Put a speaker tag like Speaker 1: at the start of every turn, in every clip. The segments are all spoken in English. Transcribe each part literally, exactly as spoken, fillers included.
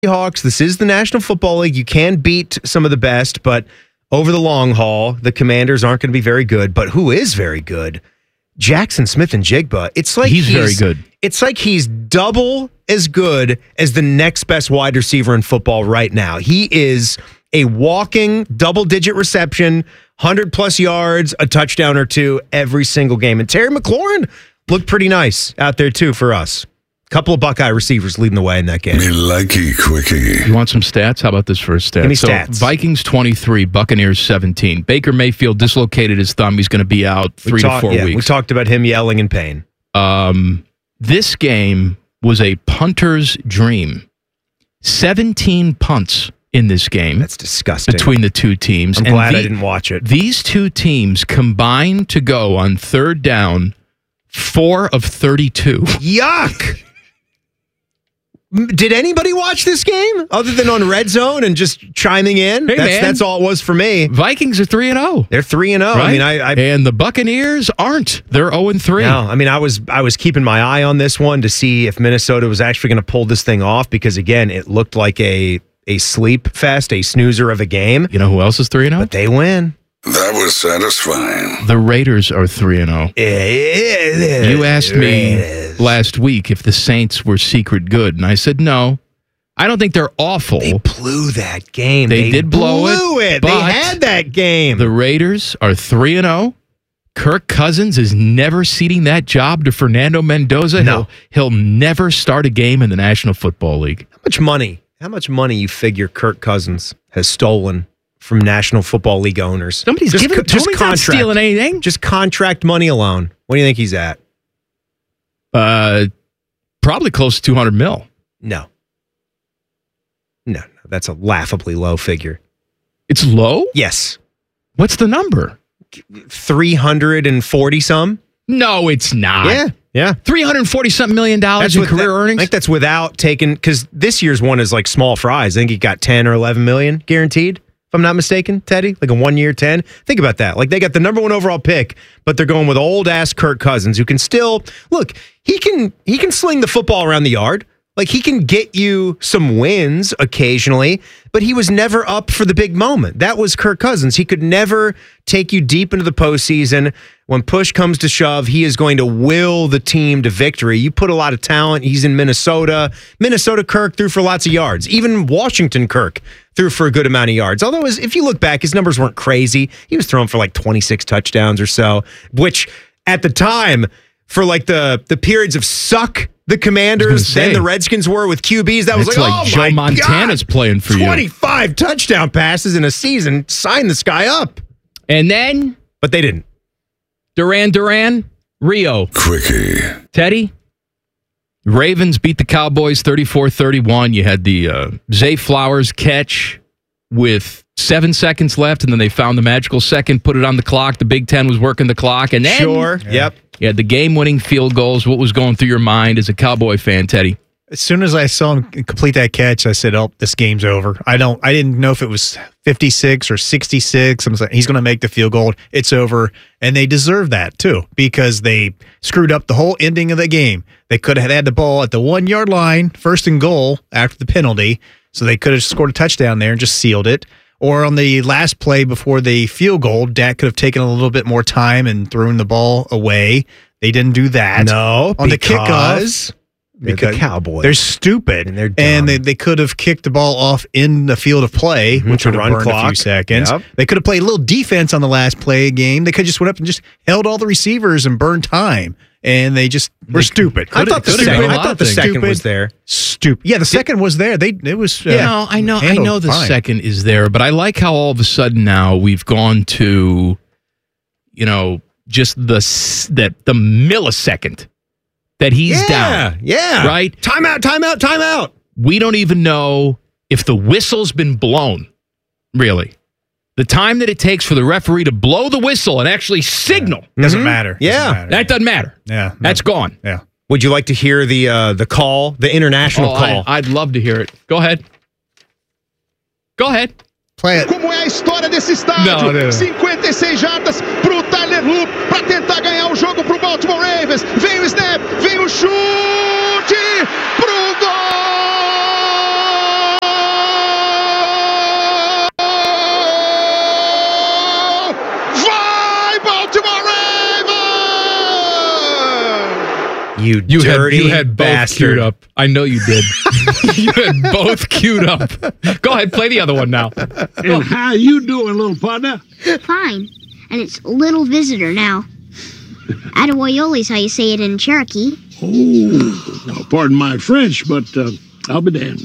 Speaker 1: Hawks. This is the National Football League. You can beat some of the best, but over the long haul, the Commanders aren't going to be very good. But who is very good? Jackson Smith-Njigba. It's like
Speaker 2: he's, he's very good.
Speaker 1: It's like he's double as good as the next best wide receiver in football right now. He is a walking double-digit reception, one hundred plus yards, a touchdown or two every single game. And Terry McLaurin looked pretty nice out there too for us. Couple of Buckeye receivers leading the way in that game.
Speaker 3: Me likey quickie.
Speaker 2: You want some stats? How about this for a stat?
Speaker 1: Give me
Speaker 2: so
Speaker 1: stats.
Speaker 2: Vikings twenty-three, Buccaneers seventeen. Baker Mayfield dislocated his thumb. He's going to be out three
Speaker 1: we talk,
Speaker 2: to four
Speaker 1: yeah,
Speaker 2: weeks.
Speaker 1: We talked about him yelling in pain.
Speaker 2: Um, this game was a punter's dream. seventeen punts in this game.
Speaker 1: That's disgusting.
Speaker 2: Between the two teams.
Speaker 1: I'm
Speaker 2: and
Speaker 1: glad
Speaker 2: the,
Speaker 1: I didn't watch it.
Speaker 2: These two teams combined to go on third down four of thirty-two.
Speaker 1: Yuck! Did anybody watch this game other than on Red Zone and just chiming in?
Speaker 2: Hey,
Speaker 1: that's,
Speaker 2: man.
Speaker 1: that's all it was for me.
Speaker 2: Vikings are three and oh.
Speaker 1: They're three and oh.
Speaker 2: Right?
Speaker 1: I mean, I, I
Speaker 2: and the Buccaneers aren't. They're oh and three.
Speaker 1: No, I mean, I was I was keeping my eye on this one to see if Minnesota was actually going to pull this thing off because again, it looked like a a sleep fest, a snoozer of a game.
Speaker 2: You know who else is three and oh?
Speaker 1: But they win.
Speaker 3: That was satisfying.
Speaker 2: The Raiders are three and oh. You asked me last week if the Saints were secret good, and I said no. I don't think they're awful.
Speaker 1: They blew that game.
Speaker 2: They,
Speaker 1: they
Speaker 2: did blow
Speaker 1: blew it.
Speaker 2: it.
Speaker 1: They had that game.
Speaker 2: The Raiders are three and oh. Kirk Cousins is never ceding that job to Fernando Mendoza.
Speaker 1: No.
Speaker 2: He'll, he'll never start a game in the National Football League.
Speaker 1: How much money? How much money you figure Kirk Cousins has stolen from National Football League owners?
Speaker 2: Somebody's
Speaker 1: just,
Speaker 2: giving
Speaker 1: co- just
Speaker 2: Tony's
Speaker 1: contract.
Speaker 2: not stealing anything.
Speaker 1: Just contract money alone. What do you think he's at?
Speaker 2: Uh, probably close to two hundred mil.
Speaker 1: No. No, no, that's a laughably low figure.
Speaker 2: It's low?
Speaker 1: Yes.
Speaker 2: What's the number?
Speaker 1: three hundred forty some?
Speaker 2: No, it's not.
Speaker 1: Yeah. Yeah.
Speaker 2: three hundred forty something million dollars in
Speaker 1: with
Speaker 2: career
Speaker 1: that-
Speaker 2: earnings?
Speaker 1: I think that's without taking, because this year's one is like small fries. I think he got ten or eleven million guaranteed, if I'm not mistaken, Teddy. Like a one year ten. Think about that. Like they got the number one overall pick, but they're going with old ass Kirk Cousins, who can still look, he can he can sling the football around the yard. Like he can get you some wins occasionally, but he was never up for the big moment. That was Kirk Cousins. He could never take you deep into the postseason. When push comes to shove, he is going to will the team to victory. You put a lot of talent. He's in Minnesota. Minnesota Kirk threw for lots of yards. Even Washington Kirk threw for a good amount of yards. Although, as, if you look back, his numbers weren't crazy. He was throwing for like twenty-six touchdowns or so, which at the time, for like the, the periods of suck the Commanders and the Redskins were with Q Bs, that was
Speaker 2: it's
Speaker 1: like,
Speaker 2: like
Speaker 1: oh
Speaker 2: Joe
Speaker 1: my
Speaker 2: Montana's
Speaker 1: God,
Speaker 2: playing for you.
Speaker 1: twenty-five touchdown passes in a season. Sign this guy up.
Speaker 2: And then
Speaker 1: But they didn't.
Speaker 2: Duran Duran, Rio.
Speaker 3: Quickie.
Speaker 2: Teddy, Ravens beat the Cowboys thirty-four thirty-one. You had the uh, Zay Flowers catch with seven seconds left, and then they found the magical second, put it on the clock. The Big Ten was working the clock. And then
Speaker 1: Sure. Yep.
Speaker 2: you had the game-winning field goals. What was going through your mind as a Cowboy fan, Teddy?
Speaker 4: As soon as I saw him complete that catch, I said, "Oh, this game's over." I don't. I didn't know if it was fifty-six or sixty-six. I'm like, he's going to make the field goal. It's over, and they deserve that too because they screwed up the whole ending of the game. They could have had the ball at the one yard line, first and goal after the penalty, so they could have scored a touchdown there and just sealed it. Or on the last play before the field goal, Dak could have taken a little bit more time and thrown the ball away. They didn't do that.
Speaker 1: No,
Speaker 4: on the
Speaker 1: because
Speaker 4: kickoff.
Speaker 1: they're
Speaker 4: Because
Speaker 1: the Cowboys.
Speaker 4: They're stupid.
Speaker 1: And they're dumb.
Speaker 4: And they, they could have kicked the ball off in the field of play,
Speaker 1: Mhm,
Speaker 4: which
Speaker 1: to
Speaker 4: would have
Speaker 1: run
Speaker 4: burned a
Speaker 1: clock.
Speaker 4: few seconds.
Speaker 1: Yep.
Speaker 4: They could have played a little defense on the last play of the game. They could have just went up and just held all the receivers and burned time. And they just were stupid.
Speaker 1: I thought the
Speaker 2: could've done
Speaker 1: second,
Speaker 2: a
Speaker 1: I
Speaker 2: lot
Speaker 1: thought
Speaker 2: of
Speaker 1: the
Speaker 2: things.
Speaker 1: second
Speaker 4: Stupid.
Speaker 1: was there.
Speaker 4: Stupid. Yeah, the second was there. They it was. Uh,
Speaker 2: Yeah, no, I know, I
Speaker 4: handled
Speaker 2: know the
Speaker 4: fine.
Speaker 2: second is there, but I like how all of a sudden now we've gone to, you know, just the s- that the millisecond that he's
Speaker 1: yeah,
Speaker 2: down.
Speaker 1: Yeah.
Speaker 2: Right?
Speaker 1: Timeout, timeout, timeout.
Speaker 2: We don't even know if the whistle's been blown. Really, the time that it takes for the referee to blow the whistle and actually signal
Speaker 4: Doesn't
Speaker 1: Mhm.
Speaker 4: matter.
Speaker 1: Yeah.
Speaker 4: Doesn't matter.
Speaker 2: that doesn't matter.
Speaker 4: yeah.
Speaker 2: That's gone.
Speaker 4: Yeah.
Speaker 1: Would you like to hear the uh, the call, the international
Speaker 2: Oh,
Speaker 1: call?
Speaker 2: I, I'd love to hear it. Go ahead. Go ahead.
Speaker 4: Play it.
Speaker 5: Como é a história desse estádio?
Speaker 2: Não, não.
Speaker 5: cinquenta e seis jardas pro Tyler Loop para tentar ganhar o jogo pro Baltimore Ravens. Vem o snap, vem o chute pro gol!
Speaker 1: You,
Speaker 2: You
Speaker 1: dirty
Speaker 2: had you had both
Speaker 1: bastard.
Speaker 2: queued up. I know you did. You had both queued up. Go ahead, play the other one now.
Speaker 6: And how you doing, little partner?
Speaker 7: Fine. And it's Little Visitor now. Atawoyoli's how you say it in Cherokee.
Speaker 6: Oh, now, pardon my French, but uh, I'll be damned.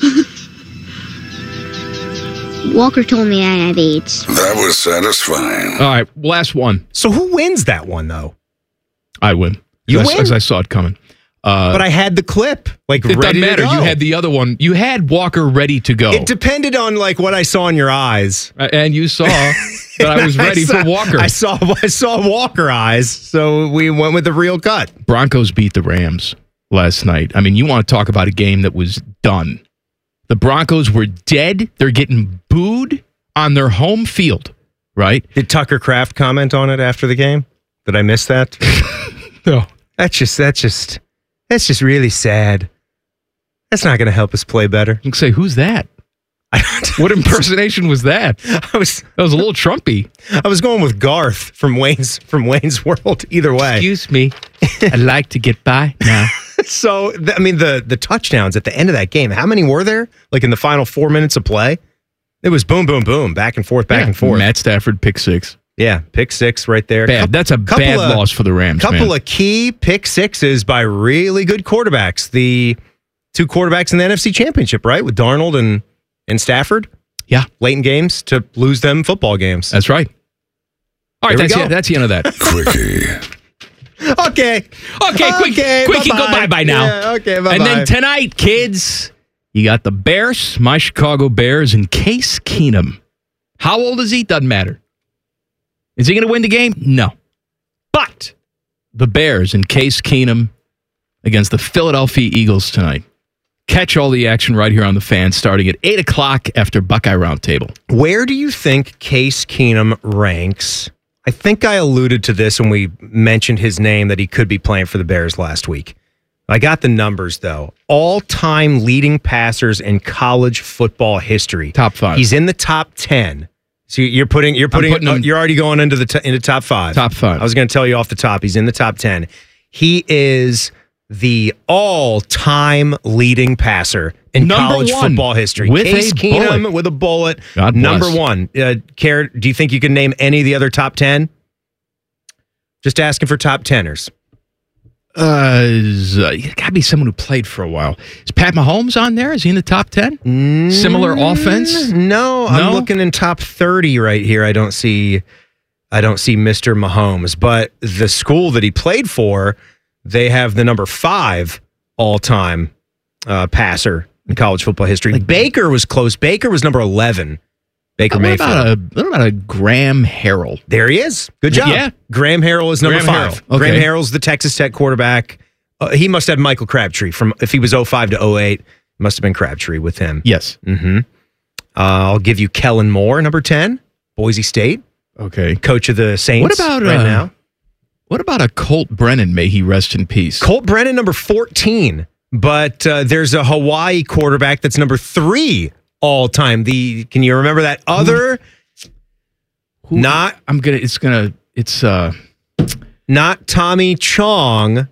Speaker 7: Walker told me I have AIDS.
Speaker 3: That was satisfying.
Speaker 2: All right, last one.
Speaker 1: So who wins that one, though?
Speaker 2: I win.
Speaker 1: You
Speaker 2: as,
Speaker 1: win?
Speaker 2: As I saw it coming. Uh,
Speaker 1: But I had the clip, like,
Speaker 2: it
Speaker 1: ready
Speaker 2: doesn't matter.
Speaker 1: to go.
Speaker 2: You had the other one. You had Walker ready to go.
Speaker 1: It depended on, like, what I saw in your eyes.
Speaker 2: Uh, and you saw that I was ready
Speaker 1: I saw,
Speaker 2: for Walker.
Speaker 1: I saw I saw Walker eyes, so we went with the real cut.
Speaker 2: Broncos beat the Rams last night. I mean, you want to talk about a game that was done. The Broncos were dead. They're getting booed on their home field, right?
Speaker 1: Did Tucker Kraft comment on it after the game? Did I miss that?
Speaker 2: No.
Speaker 1: That's just that's just that's just really sad. That's not going to help us play better.
Speaker 2: You can say, who's that? What impersonation was that?
Speaker 1: I was
Speaker 2: That was a little Trumpy.
Speaker 1: I was going with Garth from Wayne's from Wayne's World. Either way,
Speaker 2: Excuse me. I'd like to get by now.
Speaker 1: so th- I mean the the touchdowns at the end of that game. How many were there? Like in the final four minutes of play, it was boom, boom, boom, back and forth, back
Speaker 2: Yeah,
Speaker 1: and forth.
Speaker 2: Matt Stafford, pick six.
Speaker 1: Yeah, pick six right there.
Speaker 2: Bad.
Speaker 1: Coup-
Speaker 2: That's a
Speaker 1: couple
Speaker 2: bad
Speaker 1: of-
Speaker 2: loss for the Rams,
Speaker 1: Couple
Speaker 2: man.
Speaker 1: of key pick sixes by really good quarterbacks. The two quarterbacks in the N F C Championship, right, with Darnold and and Stafford.
Speaker 2: Yeah.
Speaker 1: Late in games to lose them football games.
Speaker 2: That's right. All right,
Speaker 1: There we
Speaker 2: that's
Speaker 1: go.
Speaker 2: the, that's the end of that.
Speaker 3: Quickie.
Speaker 1: okay.
Speaker 2: Okay, quick,
Speaker 1: Okay,
Speaker 2: quickie, go
Speaker 1: bye-bye.
Speaker 2: bye-bye now.
Speaker 1: Yeah, okay, bye-bye.
Speaker 2: And then tonight, kids, you got the Bears, my Chicago Bears, and Case Keenum. How old is he? Doesn't matter. Is he going to win the game? No. But the Bears and Case Keenum against the Philadelphia Eagles tonight. Catch all the action right here on the Fan starting at eight o'clock after Buckeye Roundtable.
Speaker 1: Where do you think Case Keenum ranks? I think I alluded to this when we mentioned his name that he could be playing for the Bears last week. I got the numbers, though. All-time leading passers in college football history.
Speaker 2: Top five.
Speaker 1: He's in the top ten. So you're putting you're putting,
Speaker 2: putting him-
Speaker 1: you're already going into the t- into top five.
Speaker 2: Top five.
Speaker 1: I was going to tell you off the top. He's in the top ten. He is the all-time leading passer in
Speaker 2: Number
Speaker 1: college
Speaker 2: one.
Speaker 1: football history.
Speaker 2: With
Speaker 1: Case
Speaker 2: a
Speaker 1: Keenum
Speaker 2: bullet.
Speaker 1: with a bullet.
Speaker 2: God
Speaker 1: Number
Speaker 2: bless.
Speaker 1: one. Uh, Care, do you think you can name any of the other top ten? Just asking for top teners.
Speaker 2: Uh, is, uh, it's got to be someone who played for a while. Is Pat Mahomes on there? Is he in the top ten? Similar offense?
Speaker 1: No, I'm
Speaker 2: No?
Speaker 1: looking in top thirty right here. I don't see I don't see Mister Mahomes, but the school that he played for, they have the number five all-time uh, passer in college football history. Baker was close. Baker was number eleven. Baker
Speaker 2: What
Speaker 1: Mayfield.
Speaker 2: about, a, what about a Graham Harrell?
Speaker 1: There he is. Good job.
Speaker 2: Yeah.
Speaker 1: Graham Harrell is number
Speaker 2: Graham
Speaker 1: five.
Speaker 2: Harrell. Okay.
Speaker 1: Graham Harrell's the Texas Tech quarterback. Uh, he must have Michael Crabtree from if he was oh five to oh eight. Must have been Crabtree with him.
Speaker 2: Yes.
Speaker 1: Mm-hmm. Uh, I'll give you Kellen Moore, number ten, Boise State,
Speaker 2: Okay.
Speaker 1: coach of the Saints.
Speaker 2: What about
Speaker 1: right
Speaker 2: uh,
Speaker 1: now?
Speaker 2: What about a Colt Brennan? May he rest in peace.
Speaker 1: Colt Brennan, number fourteen. But uh, there's a Hawaii quarterback that's number three all time. The can you remember that other?
Speaker 2: Who-
Speaker 1: not
Speaker 2: I'm gonna. It's gonna. It's uh.
Speaker 1: not Tommy Chong,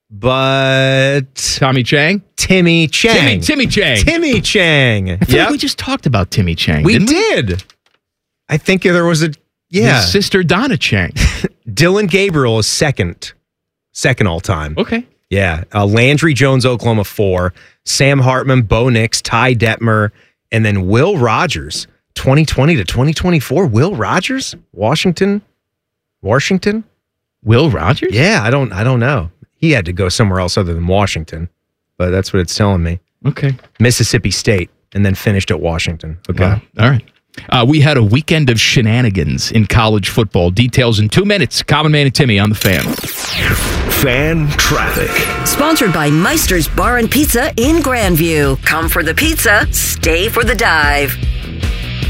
Speaker 1: but
Speaker 2: Tommy Chang.
Speaker 1: Timmy
Speaker 2: Timmy.
Speaker 1: Chang.
Speaker 2: Timmy Chang.
Speaker 1: Timmy Chang.
Speaker 2: I feel
Speaker 1: Yep.
Speaker 2: like we just talked about Timmy Chang.
Speaker 1: we
Speaker 2: didn't
Speaker 1: did. I think there was a yeah.
Speaker 2: His sister Donna Chang.
Speaker 1: Dylan Gabriel is second, second all time.
Speaker 2: Okay.
Speaker 1: Yeah, uh, Landry Jones, Oklahoma four, Sam Hartman, Bo Nix, Ty Detmer, and then Will Rogers, twenty twenty to twenty twenty-four. Will Rogers, Washington, Washington.
Speaker 2: Will Rogers.
Speaker 1: Yeah, I don't, I don't know. He had to go somewhere else other than Washington, but that's what it's telling me.
Speaker 2: Okay.
Speaker 1: Mississippi State, and then finished at Washington. Okay.
Speaker 2: Wow. All right. Uh, we had a weekend of shenanigans in college football. Details in two minutes. Common Man and Timmy on the Fan.
Speaker 8: Fan traffic.
Speaker 9: Sponsored by Meister's Bar and Pizza in Grandview. Come for the pizza, stay for the dive.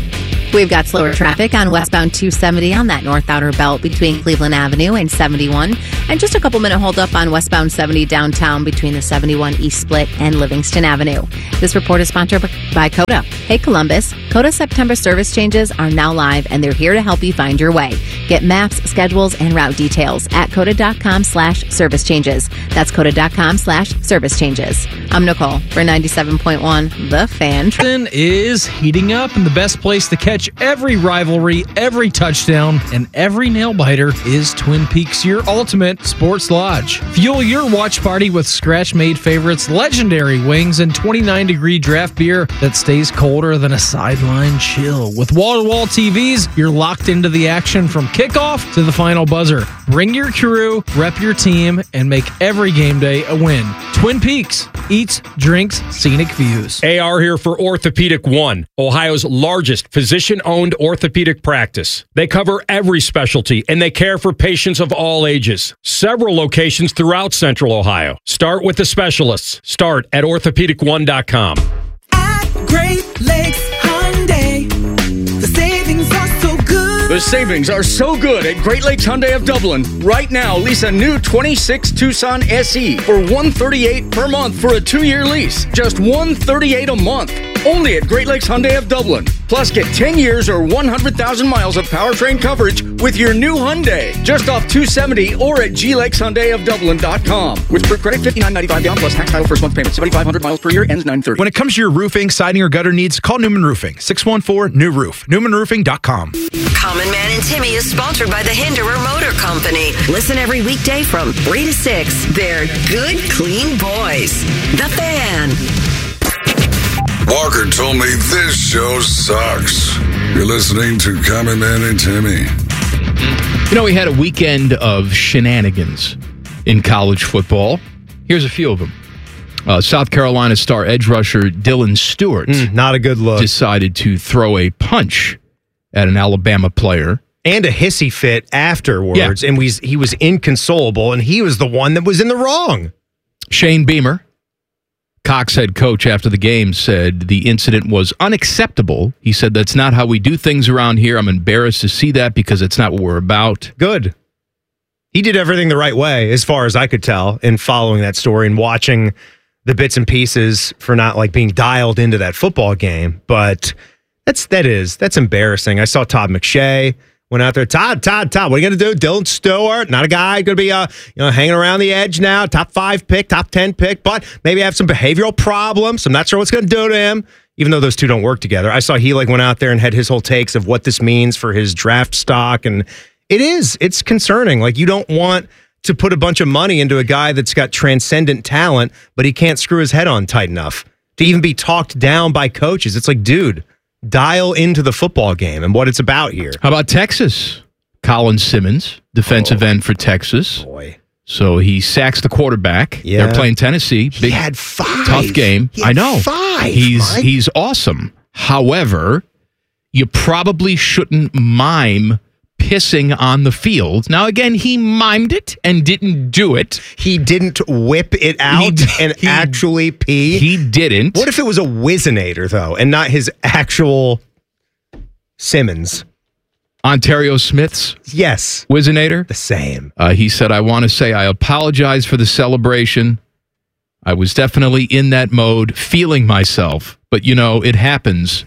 Speaker 10: We've got slower traffic on westbound two seventy on that north outer belt between Cleveland Avenue and seventy-one, and just a couple minute hold up on westbound seventy downtown between the seventy-one East Split and Livingston Avenue. This report is sponsored by Coda. Hey Columbus, Coda September service changes are now live and they're here to help you find your way. Get maps, schedules, and route details at coda.com slash service changes. That's coda.com slash service changes. I'm Nicole for ninety-seven point one The Fan.
Speaker 11: Is heating up, and the best place to catch every rivalry, every touchdown, and every nail biter is Twin Peaks, your ultimate sports lodge. Fuel your watch party with scratch-made favorites, legendary wings, and twenty-nine degree draft beer that stays colder than a sideline chill. With wall-to-wall T Vs, you're locked into the action from kickoff to the final buzzer. Bring your crew, rep your team, and make every game day a win. Twin Peaks, eats, drinks, scenic views.
Speaker 12: A R here for Orthopedic One, Ohio's largest physician-owned orthopedic practice. They cover every specialty, and they care for patients of all ages. Several locations throughout Central Ohio. Start with the specialists. Start at orthopedic one dot com.
Speaker 13: At Great Lakes Hyundai, the savings are so good.
Speaker 14: The savings are so good at Great Lakes Hyundai of Dublin. Right now, lease a new twenty-six Tucson S E for one hundred thirty-eight dollars per month for a two-year lease. Just one hundred thirty-eight dollars a month. Only at Great Lakes Hyundai of Dublin. Plus, get ten years or one hundred thousand miles of powertrain coverage with your new Hyundai. Just off two seventy or at g lakes hyundai of dublin dot com. With per credit fifty-nine ninety-five down plus tax title first month payment. seventy-five hundred miles per year ends nine thirty.
Speaker 15: When it comes to your roofing, siding, or gutter needs, call Newman Roofing. six one four new roof. newman roofing dot com.
Speaker 9: Common Man and Timmy is sponsored by the Hinderer Motor Company. Listen every weekday from three to six. They're good, clean boys. The Fan.
Speaker 3: Walker told me this show sucks. You're listening to Common Man and Timmy.
Speaker 2: You know, we had a weekend of shenanigans in college football. Here's a few of them. Uh, South Carolina star edge rusher Dylan Stewart.
Speaker 1: Mm, not a good look.
Speaker 2: Decided to throw a punch at an Alabama player.
Speaker 1: And a hissy fit afterwards. Yeah. And we, he was inconsolable, and he was the one that was in the wrong.
Speaker 2: Shane Beamer, Cox head coach, after the game said the incident was unacceptable. He said, that's not how we do things around here. I'm embarrassed to see that because it's not what we're about.
Speaker 1: Good. He did everything the right way, as far as I could tell, in following that story and watching the bits and pieces for not like being dialed into that football game. But that's that is that's embarrassing. I saw Todd McShay went out there. Todd, Todd, Todd, what are you going to do? Dylan Stewart, not a guy going to be uh, you know, hanging around the edge now. Top five pick, top ten pick, but maybe have some behavioral problems. I'm not sure what's going to do to him, even though those two don't work together. I saw he like went out there and had his whole takes of what this means for his draft stock. And it is, it's concerning. Like, you don't want to put a bunch of money into a guy that's got transcendent talent, but he can't screw his head on tight enough to even be talked down by coaches. It's like, dude, dial into the football game and what it's about here.
Speaker 2: How about Texas? Colin Simmons, defensive oh, end for Texas.
Speaker 1: Boy.
Speaker 2: So he sacks the quarterback.
Speaker 1: Yeah.
Speaker 2: They're playing Tennessee. Big,
Speaker 1: he had five.
Speaker 2: Tough game.
Speaker 1: He had
Speaker 2: I know.
Speaker 1: Five.
Speaker 2: He's
Speaker 1: Mike.
Speaker 2: he's awesome. However, you probably shouldn't mime pissing on the field. Now, again, he mimed it and didn't do it.
Speaker 1: He didn't whip it out he, and he, actually pee.
Speaker 2: He didn't.
Speaker 1: What if it was a Whizzinator, though, and not his actual Simmons?
Speaker 2: Ontario Smith's?
Speaker 1: Yes.
Speaker 2: Whizzinator?
Speaker 1: The same.
Speaker 2: Uh, he said, I want to say I apologize for the celebration. I was definitely in that mode, feeling myself. But, you know, it happens.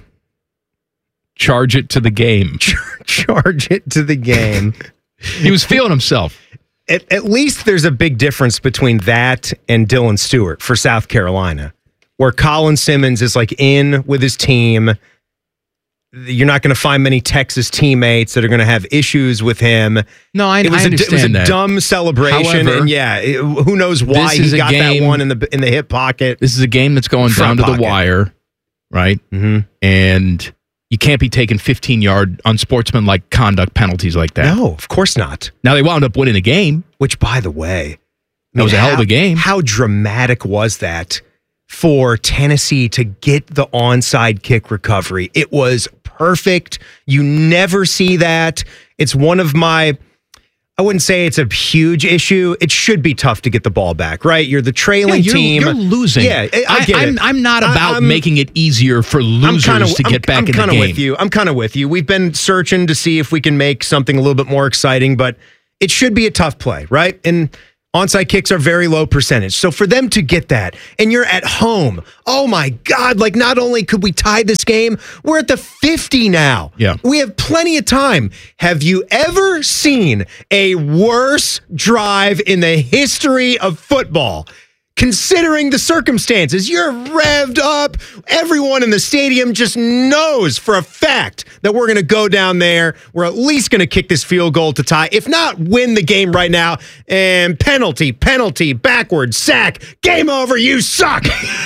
Speaker 2: Charge it to the game.
Speaker 1: Charge it to the game.
Speaker 2: He was feeling himself.
Speaker 1: At, at least there's a big difference between that and Dylan Stewart for South Carolina, where Colin Simmons is like in with his team. You're not going to find many Texas teammates that are going to have issues with him.
Speaker 2: No, I,
Speaker 1: it was
Speaker 2: I understand
Speaker 1: a, It was a
Speaker 2: that.
Speaker 1: dumb celebration,
Speaker 2: However,
Speaker 1: and yeah, it, who knows why he got
Speaker 2: game,
Speaker 1: that one in the in the hip pocket.
Speaker 2: This is a game that's going down to
Speaker 1: pocket.
Speaker 2: the wire, right?
Speaker 1: Mm-hmm.
Speaker 2: And you can't be taking fifteen-yard unsportsmanlike conduct penalties like that.
Speaker 1: No, of course not.
Speaker 2: Now, they wound up winning the game.
Speaker 1: Which, by the way,
Speaker 2: that mean, was a
Speaker 1: how,
Speaker 2: hell of a game.
Speaker 1: How dramatic was that for Tennessee to get the onside kick recovery? It was perfect. You never see that. It's one of my... I wouldn't say it's a huge issue. It should be tough to get the ball back, right? You're the trailing
Speaker 2: Yeah, you're,
Speaker 1: team.
Speaker 2: You're losing.
Speaker 1: Yeah, I, I get
Speaker 2: I'm,
Speaker 1: it.
Speaker 2: I'm not about
Speaker 1: I'm,
Speaker 2: making it easier for losers
Speaker 1: kinda,
Speaker 2: to get
Speaker 1: I'm,
Speaker 2: back
Speaker 1: I'm
Speaker 2: in the
Speaker 1: kinda
Speaker 2: game.
Speaker 1: with you. I'm kind of with you. We've been searching to see if we can make something a little bit more exciting, but it should be a tough play, right? And onside kicks are very low percentage. So for them to get that, and you're at home, oh my God, like not only could we tie this game, we're at the fifty now.
Speaker 2: Yeah.
Speaker 1: We have plenty of time. Have you ever seen a worse drive in the history of football? Considering the circumstances, you're revved up. Everyone in the stadium just knows for a fact that we're going to go down there. We're at least going to kick this field goal to tie. If not, win the game right now. And penalty, penalty, backward, sack, game over, you suck.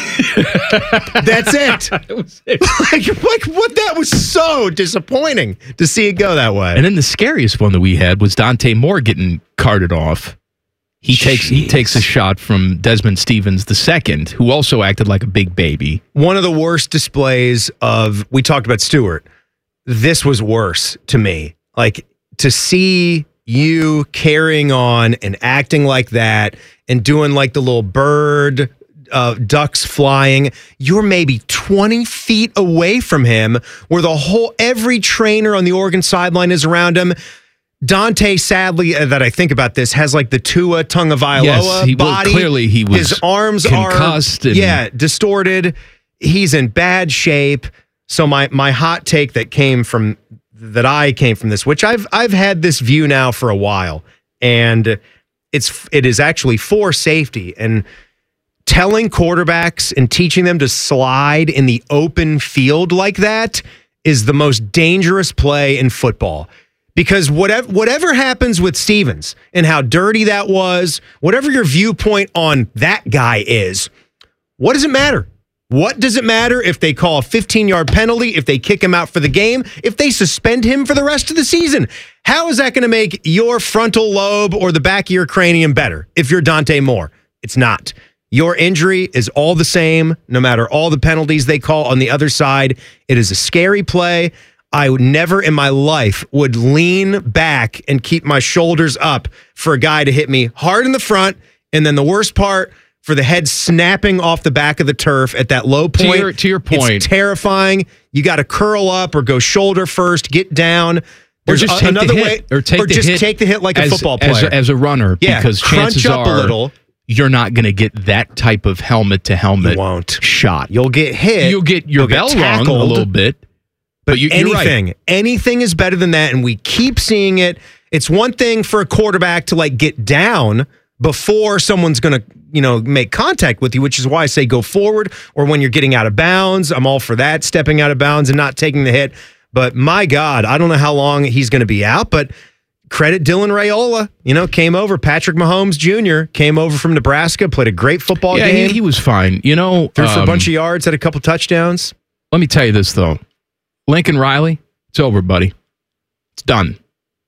Speaker 1: That's it.
Speaker 2: That was it.
Speaker 1: like, like, what? That was so disappointing to see it go that way.
Speaker 2: And then the scariest one that we had was Dante Moore getting carted off. He Jeez. takes he takes a shot from Desmond Stevens the second, who also acted like a big baby.
Speaker 1: One of the worst displays of, we talked about Stewart. This was worse to me. Like, to see you carrying on and acting like that and doing like the little bird uh, ducks flying. You're maybe twenty feet away from him, where the whole every trainer on the Oregon sideline is around him. Dante, sadly, uh, that I think about this, has like the Tua Tagovailoa
Speaker 2: yes, he,
Speaker 1: body.
Speaker 2: Well, clearly he was
Speaker 1: His arms
Speaker 2: concussed
Speaker 1: are
Speaker 2: and,
Speaker 1: yeah distorted. He's in bad shape. So my my hot take that came from that I came from this, which I've I've had this view now for a while, and it's it is actually for safety and telling quarterbacks and teaching them to slide in the open field like that is the most dangerous play in football. Because whatever whatever happens with Stevens and how dirty that was, whatever your viewpoint on that guy is, what does it matter? What does it matter if they call a fifteen-yard penalty, if they kick him out for the game, if they suspend him for the rest of the season? How is that going to make your frontal lobe or the back of your cranium better if you're Dante Moore? It's not. Your injury is all the same, no matter all the penalties they call on the other side. It is a scary play. I would never in my life would lean back and keep my shoulders up for a guy to hit me hard in the front, and then the worst part, for the head snapping off the back of the turf at that low point.
Speaker 2: To your, to your point.
Speaker 1: It's terrifying. You got to curl up or go shoulder first, get down.
Speaker 2: Or
Speaker 1: There's
Speaker 2: just
Speaker 1: a,
Speaker 2: take
Speaker 1: another
Speaker 2: the
Speaker 1: way,
Speaker 2: hit. Or, take
Speaker 1: or
Speaker 2: the
Speaker 1: just
Speaker 2: hit
Speaker 1: take the hit like
Speaker 2: as,
Speaker 1: a football
Speaker 2: as,
Speaker 1: player.
Speaker 2: as a runner,
Speaker 1: yeah,
Speaker 2: because
Speaker 1: crunch
Speaker 2: chances
Speaker 1: up
Speaker 2: are
Speaker 1: a little.
Speaker 2: You're not going to get that type of helmet to helmet
Speaker 1: you won't.
Speaker 2: shot.
Speaker 1: You'll get hit.
Speaker 2: You'll get your
Speaker 1: You'll
Speaker 2: bell
Speaker 1: get
Speaker 2: rung a little bit.
Speaker 1: But,
Speaker 2: but you,
Speaker 1: anything,
Speaker 2: right.
Speaker 1: anything is better than that, and we keep seeing it. It's one thing for a quarterback to like get down before someone's going to, you know, make contact with you, which is why I say go forward, or when you're getting out of bounds. I'm all for that, stepping out of bounds and not taking the hit. But my God, I don't know how long he's going to be out, but credit Dylan Raiola, you know, came over. Patrick Mahomes Junior came over from Nebraska, played a great football
Speaker 2: yeah,
Speaker 1: game.
Speaker 2: He, he was fine. You know,
Speaker 1: threw for
Speaker 2: um,
Speaker 1: a bunch of yards, had a couple touchdowns.
Speaker 2: Let me tell you this, though. Lincoln Riley, it's over, buddy. It's done.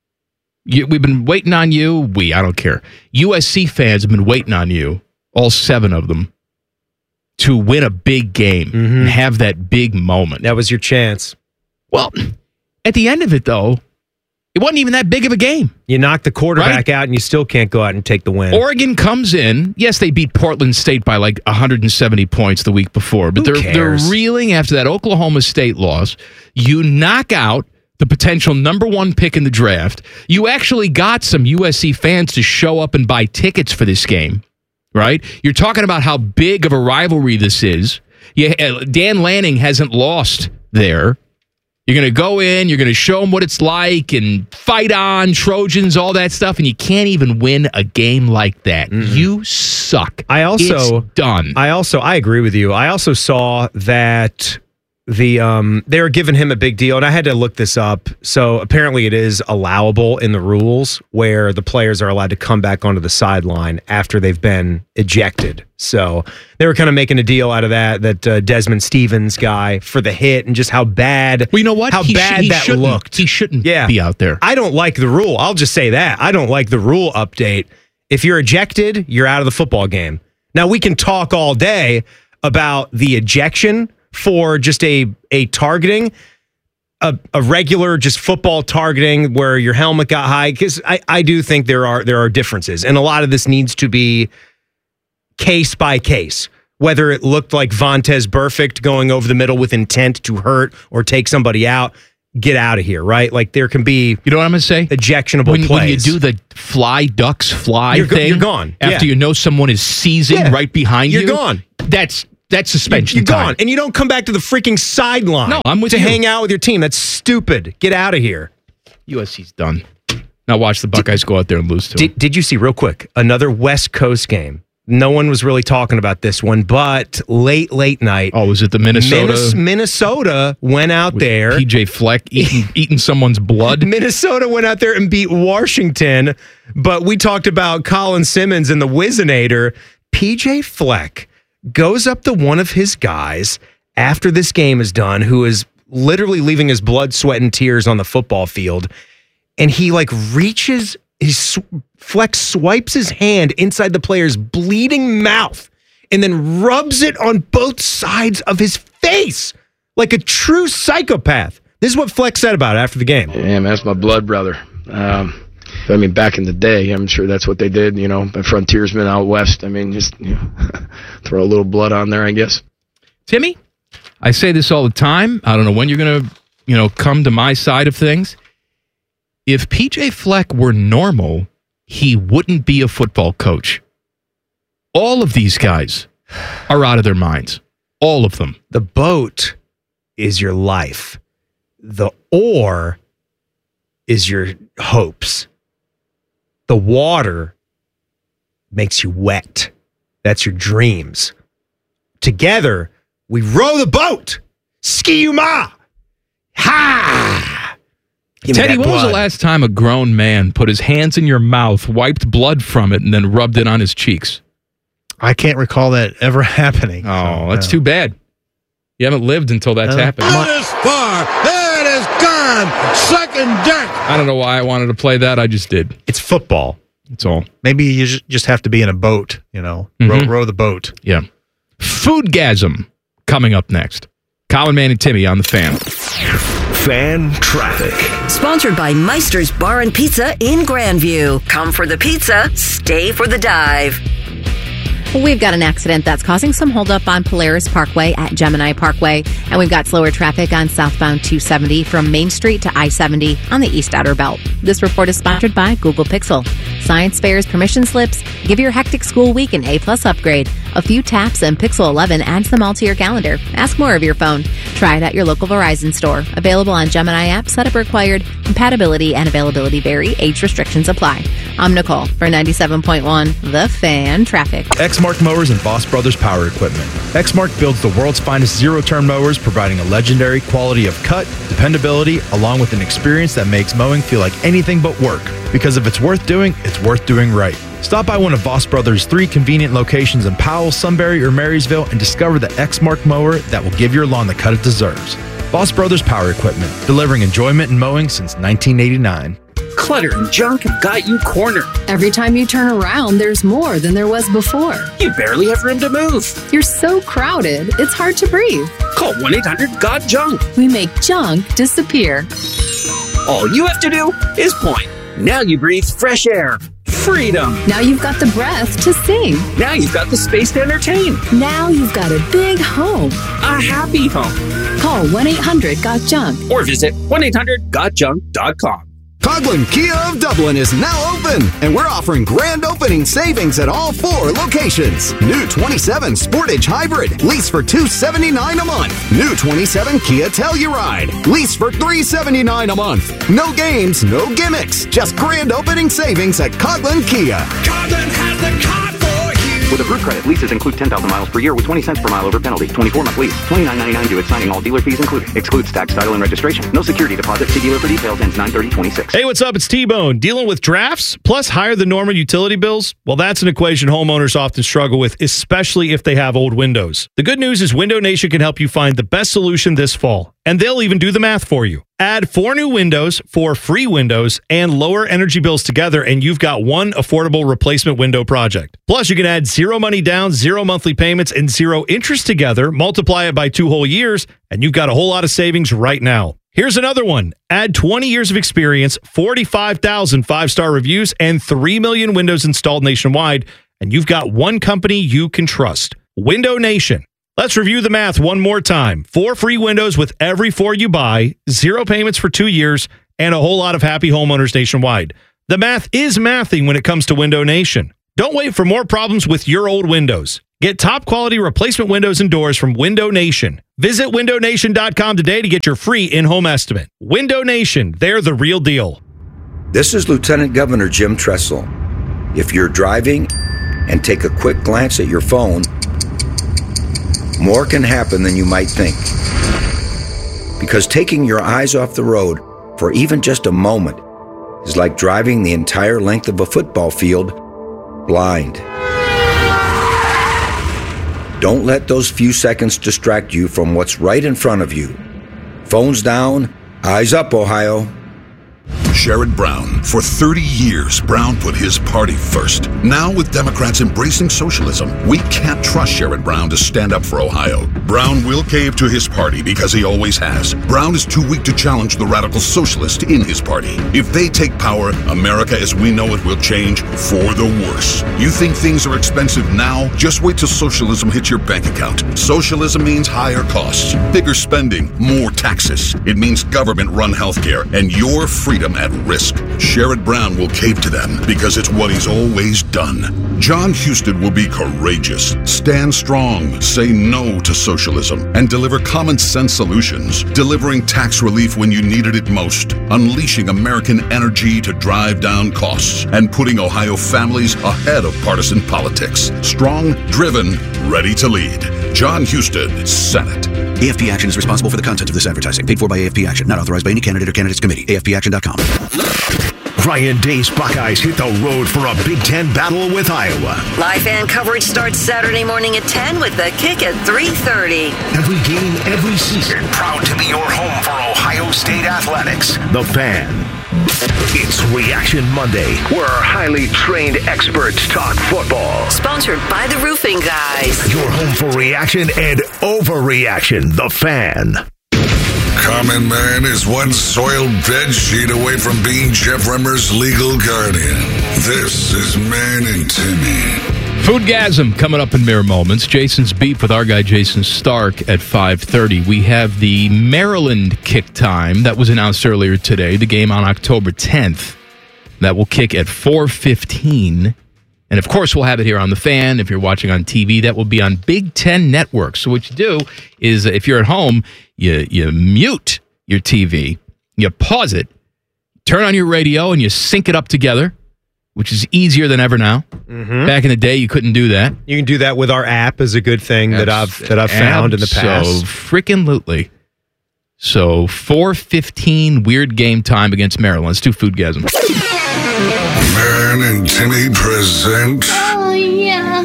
Speaker 2: You, we've been waiting on you. We, I don't care. U S C fans have been waiting on you, all seven of them, to win a big game
Speaker 1: mm-hmm.
Speaker 2: and have that big moment.
Speaker 1: That was your chance.
Speaker 2: Well, at the end of it, though, it wasn't even that big of a game.
Speaker 1: You knock the quarterback
Speaker 2: right?
Speaker 1: out and you still can't go out and take the win.
Speaker 2: Oregon comes in. Yes, they beat Portland State by like one hundred seventy points the week before, but
Speaker 1: Who
Speaker 2: they're
Speaker 1: cares?
Speaker 2: they're reeling after that Oklahoma State loss. You knock out the potential number one pick in the draft. You actually got some U S C fans to show up and buy tickets for this game, right? You're talking about how big of a rivalry this is. Yeah, Dan Lanning hasn't lost there. You're going to go in, you're going to show them what it's like and fight on, Trojans, all that stuff, and you can't even win a game like that. Mm-hmm. You suck.
Speaker 1: I also
Speaker 2: it's done.
Speaker 1: I also I agree with you. I also saw that the um they were giving him a big deal, and I had to look this up. So apparently it is allowable in the rules where the players are allowed to come back onto the sideline after they've been ejected. So they were kind of making a deal out of that, that uh, Desmond Stevens guy for the hit and just how bad,
Speaker 2: well, you know what?
Speaker 1: how
Speaker 2: he
Speaker 1: bad
Speaker 2: sh- he
Speaker 1: that
Speaker 2: shouldn't.
Speaker 1: looked.
Speaker 2: He shouldn't
Speaker 1: yeah.
Speaker 2: be out there.
Speaker 1: I don't like the rule. I'll just say that. I don't like the rule update. If you're ejected, you're out of the football game. Now, we can talk all day about the ejection for just a, a targeting. a, a regular just football targeting where your helmet got high, because I, I do think there are there are differences, and a lot of this needs to be case by case. Whether it looked like Vontaze Burfict going over the middle with intent to hurt or take somebody out, get out of here, right? Like there can be,
Speaker 2: you know what I'm going to say?
Speaker 1: Ejectionable
Speaker 2: when,
Speaker 1: plays.
Speaker 2: When you do the fly ducks fly
Speaker 1: you're,
Speaker 2: thing,
Speaker 1: you're gone.
Speaker 2: After
Speaker 1: yeah.
Speaker 2: you know someone is seizing
Speaker 1: yeah.
Speaker 2: right behind
Speaker 1: you're
Speaker 2: you,
Speaker 1: you're gone.
Speaker 2: That's that's suspension
Speaker 1: You're
Speaker 2: time.
Speaker 1: gone, and you don't come back to the freaking sideline.
Speaker 2: No, I'm with
Speaker 1: to
Speaker 2: you.
Speaker 1: hang out with your team. That's stupid. Get out of here.
Speaker 2: U S C's done. Now watch the Buckeyes did, go out there and lose to
Speaker 1: did,
Speaker 2: them.
Speaker 1: Did you see real quick another West Coast game? No one was really talking about this one, but late, late night.
Speaker 2: Oh, was it the Minnesota?
Speaker 1: Minnes- Minnesota went out
Speaker 2: With
Speaker 1: there.
Speaker 2: P J Fleck eating, eating someone's blood.
Speaker 1: Minnesota went out there and beat Washington, but we talked about Colin Simmons and the Whizzinator. P J Fleck goes up to one of his guys after this game is done, who is literally leaving his blood, sweat, and tears on the football field, and he like reaches his Flex swipes his hand inside the player's bleeding mouth and then rubs it on both sides of his face like a true psychopath. This is what Flex said about it after the game.
Speaker 16: Yeah, man, that's my blood brother. Um, I mean, back in the day, I'm sure that's what they did, you know, by frontiersmen out west. I mean, just you know, throw a little blood on there, I guess.
Speaker 2: Timmy, I say this all the time. I don't know when you're going to, you know, come to my side of things. If P J Fleck were normal, he wouldn't be a football coach. All of these guys are out of their minds. All of them.
Speaker 1: The boat is your life. The oar is your hopes. The water makes you wet. That's your dreams. Together, we row the boat. Ski-u-ma. Ha!
Speaker 2: Teddy, when was the last time a grown man put his hands in your mouth, wiped blood from it, and then rubbed it on his cheeks?
Speaker 4: I can't recall that ever happening.
Speaker 2: Oh,
Speaker 4: so,
Speaker 2: that's
Speaker 4: no.
Speaker 2: too bad. You haven't lived until that's
Speaker 4: Uh,
Speaker 2: happened.
Speaker 6: It is far. It is gone. Second deck.
Speaker 2: I don't know why I wanted to play that. I just did.
Speaker 1: It's football.
Speaker 2: That's all.
Speaker 4: Maybe you ju- just have to be in a boat, you know,
Speaker 2: Mhm.
Speaker 4: row, row the boat.
Speaker 2: Yeah. Foodgasm coming up next. Colin, Man, and Timmy on the Fan.
Speaker 8: Fan traffic.
Speaker 9: Sponsored by Meister's Bar and Pizza in Grandview. Come for the pizza, stay for the dive.
Speaker 10: We've got an accident that's causing some holdup on Polaris Parkway at Gemini Parkway, and we've got slower traffic on southbound two seventy from Main Street to I seventy on the East Outer Belt. This report is sponsored by Google Pixel. Science fairs, permission slips, give your hectic school week an A-plus upgrade. A few taps and Pixel eleven adds them all to your calendar. Ask more of your phone. Try it at your local Verizon store. Available on Gemini app, setup required, compatibility and availability vary, age restrictions apply. I'm Nicole for ninety-seven point one The Fan Traffic.
Speaker 15: Exmark Mowers and Boss Brothers Power Equipment. Exmark builds the world's finest zero-turn mowers, providing a legendary quality of cut, dependability, along with an experience that makes mowing feel like anything but work. Because if it's worth doing, it's worth doing right. Stop by one of Boss Brothers' three convenient locations in Powell, Sunbury, or Marysville and discover the Exmark mower that will give your lawn the cut it deserves. Boss Brothers Power Equipment, delivering enjoyment in mowing since nineteen eighty-nine.
Speaker 17: Clutter and junk have got you cornered.
Speaker 18: Every time you turn around, there's more than there was before.
Speaker 17: You barely have room to move.
Speaker 18: You're so crowded, it's hard to breathe.
Speaker 17: Call one eight hundred got junk.
Speaker 18: We make junk disappear.
Speaker 17: All you have to do is point. Now you breathe fresh air. Freedom.
Speaker 18: Now you've got the breath to sing.
Speaker 17: Now you've got the space to entertain.
Speaker 18: Now you've got a big home.
Speaker 17: A happy home.
Speaker 18: Call one eight hundred got junk.
Speaker 17: Or visit one eight hundred got junk dot com.
Speaker 19: Coghlan Kia of Dublin is now open, and we're offering grand opening savings at all four locations. New twenty-seven Sportage Hybrid, lease for two hundred seventy-nine dollars a month. New twenty-seven Kia Telluride, lease for three hundred seventy-nine dollars a month. No games, no gimmicks, just grand opening savings at Coghlan Kia.
Speaker 17: Coghlan has the car for you.
Speaker 20: With approved credit, leases include ten thousand miles per year with twenty cents per mile over penalty. twenty-four month lease. twenty-nine ninety-nine due at signing. All dealer fees included. Excludes tax, title, and registration. No security deposit. See dealer for details. Ends nine thirty twenty-six.
Speaker 21: Hey, what's up? It's T-Bone. Dealing with drafts plus higher than normal utility bills? Well, that's an equation homeowners often struggle with, especially if they have old windows. The good news is Window Nation can help you find the best solution this fall, and they'll even do the math for you. Add four new windows, four free windows, and lower energy bills together, and you've got one affordable replacement window project. Plus, you can add zero money down, zero monthly payments, and zero interest together, multiply it by two whole years, and you've got a whole lot of savings right now. Here's another one. Add twenty years of experience, forty-five thousand five-star reviews, and three million windows installed nationwide, and you've got one company you can trust. Window Nation. Let's review the math one more time. Four free windows with every four you buy, zero payments for two years, and a whole lot of happy homeowners nationwide. The math is mathing when it comes to Window Nation. Don't wait for more problems with your old windows. Get top quality replacement windows and doors from Window Nation. Visit window nation dot com today to get your free in-home estimate. Window Nation, they're the real deal.
Speaker 5: This is Lieutenant Governor Jim Tressel. If you're driving and take a quick glance at your phone, more can happen than you might think. Because taking your eyes off the road for even just a moment is like driving the entire length of a football field blind. Don't let those few seconds distract you from what's right in front of you. Phones down, eyes up, Ohio.
Speaker 22: Sherrod Brown. For thirty years, Brown put his party first. Now, with Democrats embracing socialism, we can't trust Sherrod Brown to stand up for Ohio. Brown will cave to his party because he always has. Brown is too weak to challenge the radical socialists in his party. If they take power, America as we know it will change for the worse. You think things are expensive now? Just wait till socialism hits your bank account. Socialism means higher costs, bigger spending, more taxes. It means government-run healthcare and your freedom at risk. Sherrod Brown will cave to them because it's what he's always done. John Husted will be courageous, stand strong, say no to socialism, and deliver common sense solutions, delivering tax relief when you needed it most, unleashing American energy to drive down costs, and putting Ohio families ahead of partisan politics. Strong, driven, ready to lead. John Husted, Senate.
Speaker 23: A F P Action is responsible for the content of this advertising. Paid for by A F P Action. Not authorized by any candidate or candidates committee. A F P action dot com.
Speaker 8: Ryan Day's Buckeyes hit the road for a Big Ten battle with Iowa.
Speaker 9: Live fan coverage starts Saturday morning at ten with the kick at three thirty.
Speaker 8: Every game, every season, proud to be your home for Ohio State athletics. The Fan. It's Reaction Monday, where our highly trained experts talk football.
Speaker 9: Sponsored by the Roofing Guys.
Speaker 8: Your home for reaction and overreaction. The Fan.
Speaker 3: Common Man is one soiled bed sheet away from being Jeff Remmer's legal guardian. This is Man and Timmy.
Speaker 2: Foodgasm coming up in mere moments. Jason's beef with our guy Jason Stark at five thirty. We have the Maryland kick time that was announced earlier today. The game on October tenth. That will kick at four fifteen. And, of course, we'll have it here on The Fan. If you're watching on T V, that will be on Big Ten Network. So what you do is if you're at home, you, you mute your T V, you pause it, turn on your radio, and you sync it up together, which is easier than ever now.
Speaker 1: Mm-hmm.
Speaker 2: Back in the day, you couldn't do that.
Speaker 1: You can do that with our app is a good thing that I've that I've found in the past.
Speaker 2: So freaking lootly. So four fifteen weird game time against Maryland. Let's do Foodgasm.
Speaker 3: Man and Timmy present
Speaker 7: Oh, yeah.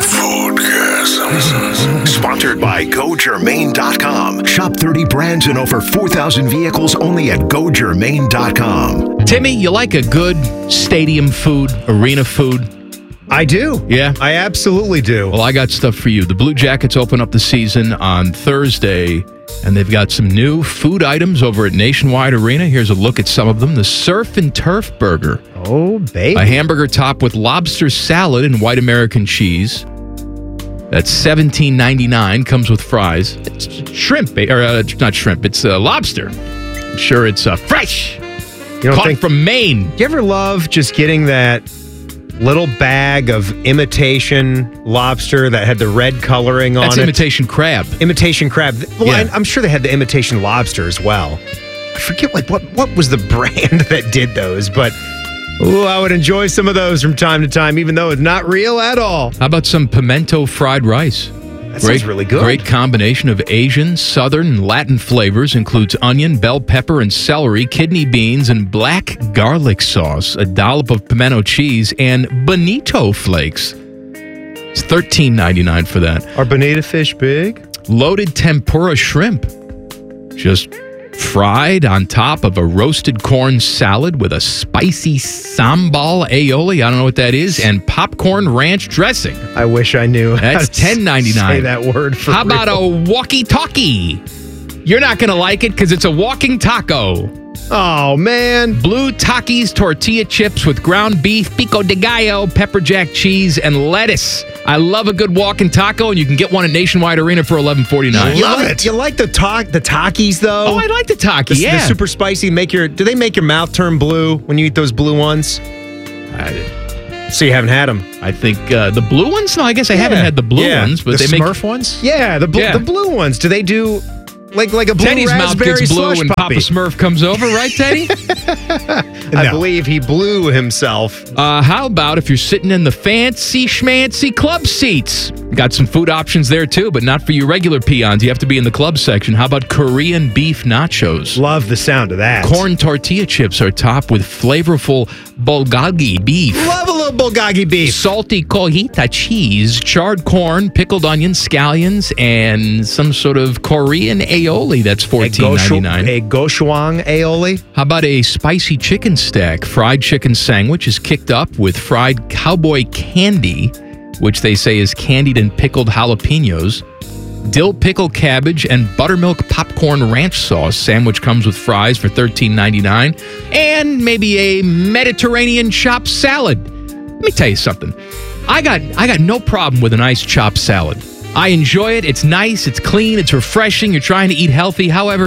Speaker 3: Foodgasm.
Speaker 8: Sponsored by Go Germain dot com. Shop thirty brands and over four thousand vehicles only at Go Germain dot com.
Speaker 2: Timmy, you like a good stadium food, arena food?
Speaker 1: I do.
Speaker 2: Yeah?
Speaker 1: I absolutely do.
Speaker 2: Well, I got stuff for you. The Blue Jackets open up the season on Thursday, and they've got some new food items over at Nationwide Arena. Here's a look at some of them. The Surf and Turf Burger.
Speaker 1: Oh, baby.
Speaker 2: A hamburger topped with lobster salad and white American cheese. That's seventeen ninety-nine. Comes with fries. It's shrimp, or uh, not shrimp. It's uh, lobster. I'm sure it's uh, fresh.
Speaker 1: You don't
Speaker 2: Caught
Speaker 1: think,
Speaker 2: from Maine.
Speaker 1: Do you ever love just getting that little bag of imitation lobster that had the red coloring on
Speaker 2: That's
Speaker 1: it?
Speaker 2: imitation crab.
Speaker 1: Imitation crab. Well,
Speaker 2: Yeah.
Speaker 1: I, I'm sure they had the imitation lobster as well. I forget like what what was the brand that did those, but ooh, I would enjoy some of those from time to time, even though it's not real at all.
Speaker 2: How about some pimento fried rice?
Speaker 1: That sounds really good.
Speaker 2: Great combination of Asian, Southern, and Latin flavors. Includes onion, bell pepper, and celery, kidney beans, and black garlic sauce, a dollop of pimento cheese, and bonito flakes. It's thirteen ninety-nine for that.
Speaker 1: Are bonito fish big?
Speaker 2: Loaded tempura shrimp. Just fried on top of a roasted corn salad with a spicy sambal aioli. I don't know what that is. And popcorn ranch dressing.
Speaker 1: I wish I knew.
Speaker 2: That's ten ninety-nine.
Speaker 1: Say that word for
Speaker 2: How about
Speaker 1: real.
Speaker 2: a walkie-talkie? You're not going to like it because it's a walking taco.
Speaker 1: Oh, man.
Speaker 2: Blue Takis tortilla chips with ground beef, pico de gallo, pepper jack cheese, and lettuce. I love a good walking taco, and you can get one at Nationwide Arena for eleven forty-nine.
Speaker 1: You like, you like the ta- the Takis, though?
Speaker 2: Oh, I like the Taki,
Speaker 1: the,
Speaker 2: yeah.
Speaker 1: The super spicy. Make your. Do they make your mouth turn blue when you eat those blue ones?
Speaker 2: I,
Speaker 1: so you haven't had them?
Speaker 2: I think uh, the blue ones? No, I guess I
Speaker 1: yeah.
Speaker 2: haven't had the blue
Speaker 1: yeah.
Speaker 2: ones. But
Speaker 4: the
Speaker 2: they
Speaker 4: Smurf
Speaker 2: make,
Speaker 4: ones?
Speaker 1: Yeah, the, bl-
Speaker 2: yeah.
Speaker 1: the blue ones. Do they do... Like like a blue
Speaker 2: Teddy's mouth
Speaker 1: raspberry
Speaker 2: gets blue
Speaker 1: slush
Speaker 2: when
Speaker 1: puppy.
Speaker 2: Papa Smurf comes over, right, Teddy?
Speaker 1: I
Speaker 4: No.
Speaker 1: believe he blew himself.
Speaker 2: Uh, how about if you're sitting in the fancy schmancy club seats? Got some food options there too, but not for you regular peons. You have to be in the club section. How about Korean beef nachos?
Speaker 1: Love the sound of that.
Speaker 2: Corn tortilla chips are topped with flavorful bulgogi beef.
Speaker 1: Love a little bulgogi beef.
Speaker 2: Salty cojita cheese, charred corn, pickled onions, scallions, and some sort of Korean aioli. That's fourteen ninety-nine.
Speaker 1: A gochujang aioli.
Speaker 2: How about a spicy chicken stack? Fried chicken sandwich is kicked up with fried cowboy candy, which they say is candied and pickled jalapenos. Dill pickle cabbage and buttermilk popcorn ranch sauce. Sandwich comes with fries for thirteen ninety-nine. And maybe a Mediterranean chopped salad. Let me tell you something. I got I got no problem with a nice chopped salad. I enjoy it. It's nice. It's clean. It's refreshing. You're trying to eat healthy. However,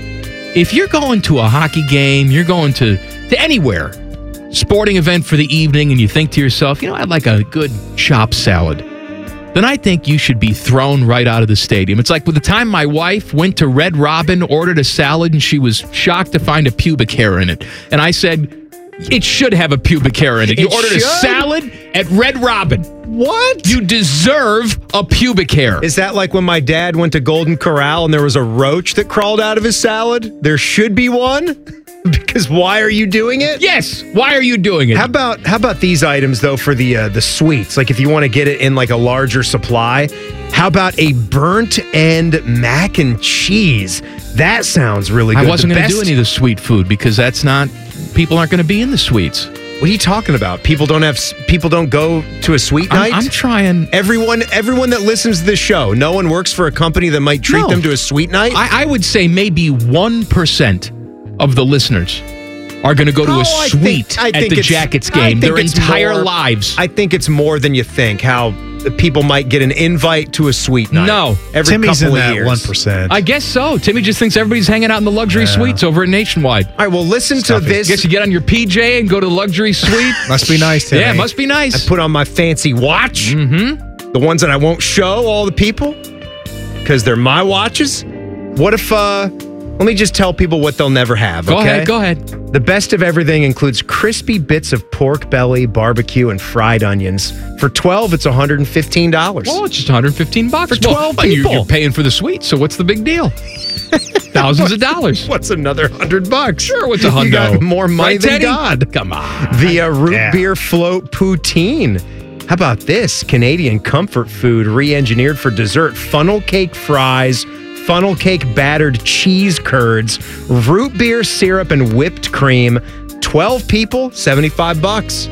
Speaker 2: if you're going to a hockey game, you're going to, to anywhere, sporting event for the evening, and you think to yourself, you know, I'd like a good chopped salad, then I think you should be thrown right out of the stadium. It's like with the time my wife went to Red Robin, ordered a salad, and she was shocked to find a pubic hair in it. And I said, it should have a pubic hair in it. You
Speaker 1: It
Speaker 2: ordered
Speaker 1: should?
Speaker 2: a salad at Red Robin.
Speaker 1: What?
Speaker 2: You deserve a pubic hair.
Speaker 1: Is that like when my dad went to Golden Corral and there was a roach that crawled out of his salad? There should be one? Because why are you doing it?
Speaker 2: Yes. Why are you doing it?
Speaker 1: How about how about these items though for the uh, the sweets? Like if you want to get it in like a larger supply, how about a burnt end mac and cheese? That sounds really good.
Speaker 2: I wasn't
Speaker 1: The
Speaker 2: going to do
Speaker 1: best-
Speaker 2: any of the sweet food because that's not, people aren't going to be in the sweets.
Speaker 1: What are you talking about? People don't have people don't go to a sweet
Speaker 2: I'm,
Speaker 1: night?
Speaker 2: I'm trying.
Speaker 1: Everyone everyone that listens to this show, no one works for a company that might treat
Speaker 2: No.
Speaker 1: them to a sweet night?
Speaker 2: I, I would say maybe one percent of the listeners are going to go to
Speaker 1: Oh,
Speaker 2: a
Speaker 1: I
Speaker 2: sweet
Speaker 1: think- I
Speaker 2: at
Speaker 1: think
Speaker 2: the
Speaker 1: it's-
Speaker 2: Jackets
Speaker 1: I
Speaker 2: game
Speaker 1: think
Speaker 2: their
Speaker 1: it's
Speaker 2: entire
Speaker 1: more-
Speaker 2: lives.
Speaker 1: I think it's more than you think how people might get an invite to a sweet night.
Speaker 2: No.
Speaker 1: Every
Speaker 4: Timmy's
Speaker 1: couple
Speaker 4: in
Speaker 1: of
Speaker 4: that
Speaker 1: years.
Speaker 4: one percent.
Speaker 2: I guess so. Timmy just thinks everybody's hanging out in the luxury suites over at Nationwide.
Speaker 1: All right, well, listen
Speaker 4: Stuff
Speaker 1: to
Speaker 4: it.
Speaker 1: this.
Speaker 2: Guess you get on your P J and go to the luxury suite.
Speaker 4: Must be nice, Timmy.
Speaker 2: Yeah, must be nice.
Speaker 1: I put on my fancy watch.
Speaker 2: Mm-hmm.
Speaker 1: The ones that I won't show all the people because they're my watches. What if, uh, let me just tell people what they'll never have.
Speaker 2: Go
Speaker 1: okay?
Speaker 2: ahead, go ahead.
Speaker 1: The best of everything includes crispy bits of pork belly, barbecue, and fried onions. For twelve, it's one hundred fifteen dollars.
Speaker 2: Well, it's just one hundred fifteen bucks
Speaker 1: For twelve
Speaker 2: well, you're-
Speaker 1: people.
Speaker 2: You're paying for the suite, so what's the big deal? Thousands of dollars.
Speaker 1: What's another hundred bucks?
Speaker 2: Sure, what's a
Speaker 1: You
Speaker 2: hundo?
Speaker 1: got more money
Speaker 2: Right,
Speaker 1: than
Speaker 2: Teddy?
Speaker 1: God.
Speaker 2: Come on.
Speaker 1: The uh, root
Speaker 4: Yeah.
Speaker 1: beer float poutine. How about this? Canadian comfort food re-engineered for dessert. Funnel cake fries, funnel cake battered cheese curds, root beer syrup, and whipped cream. twelve people, seventy-five bucks.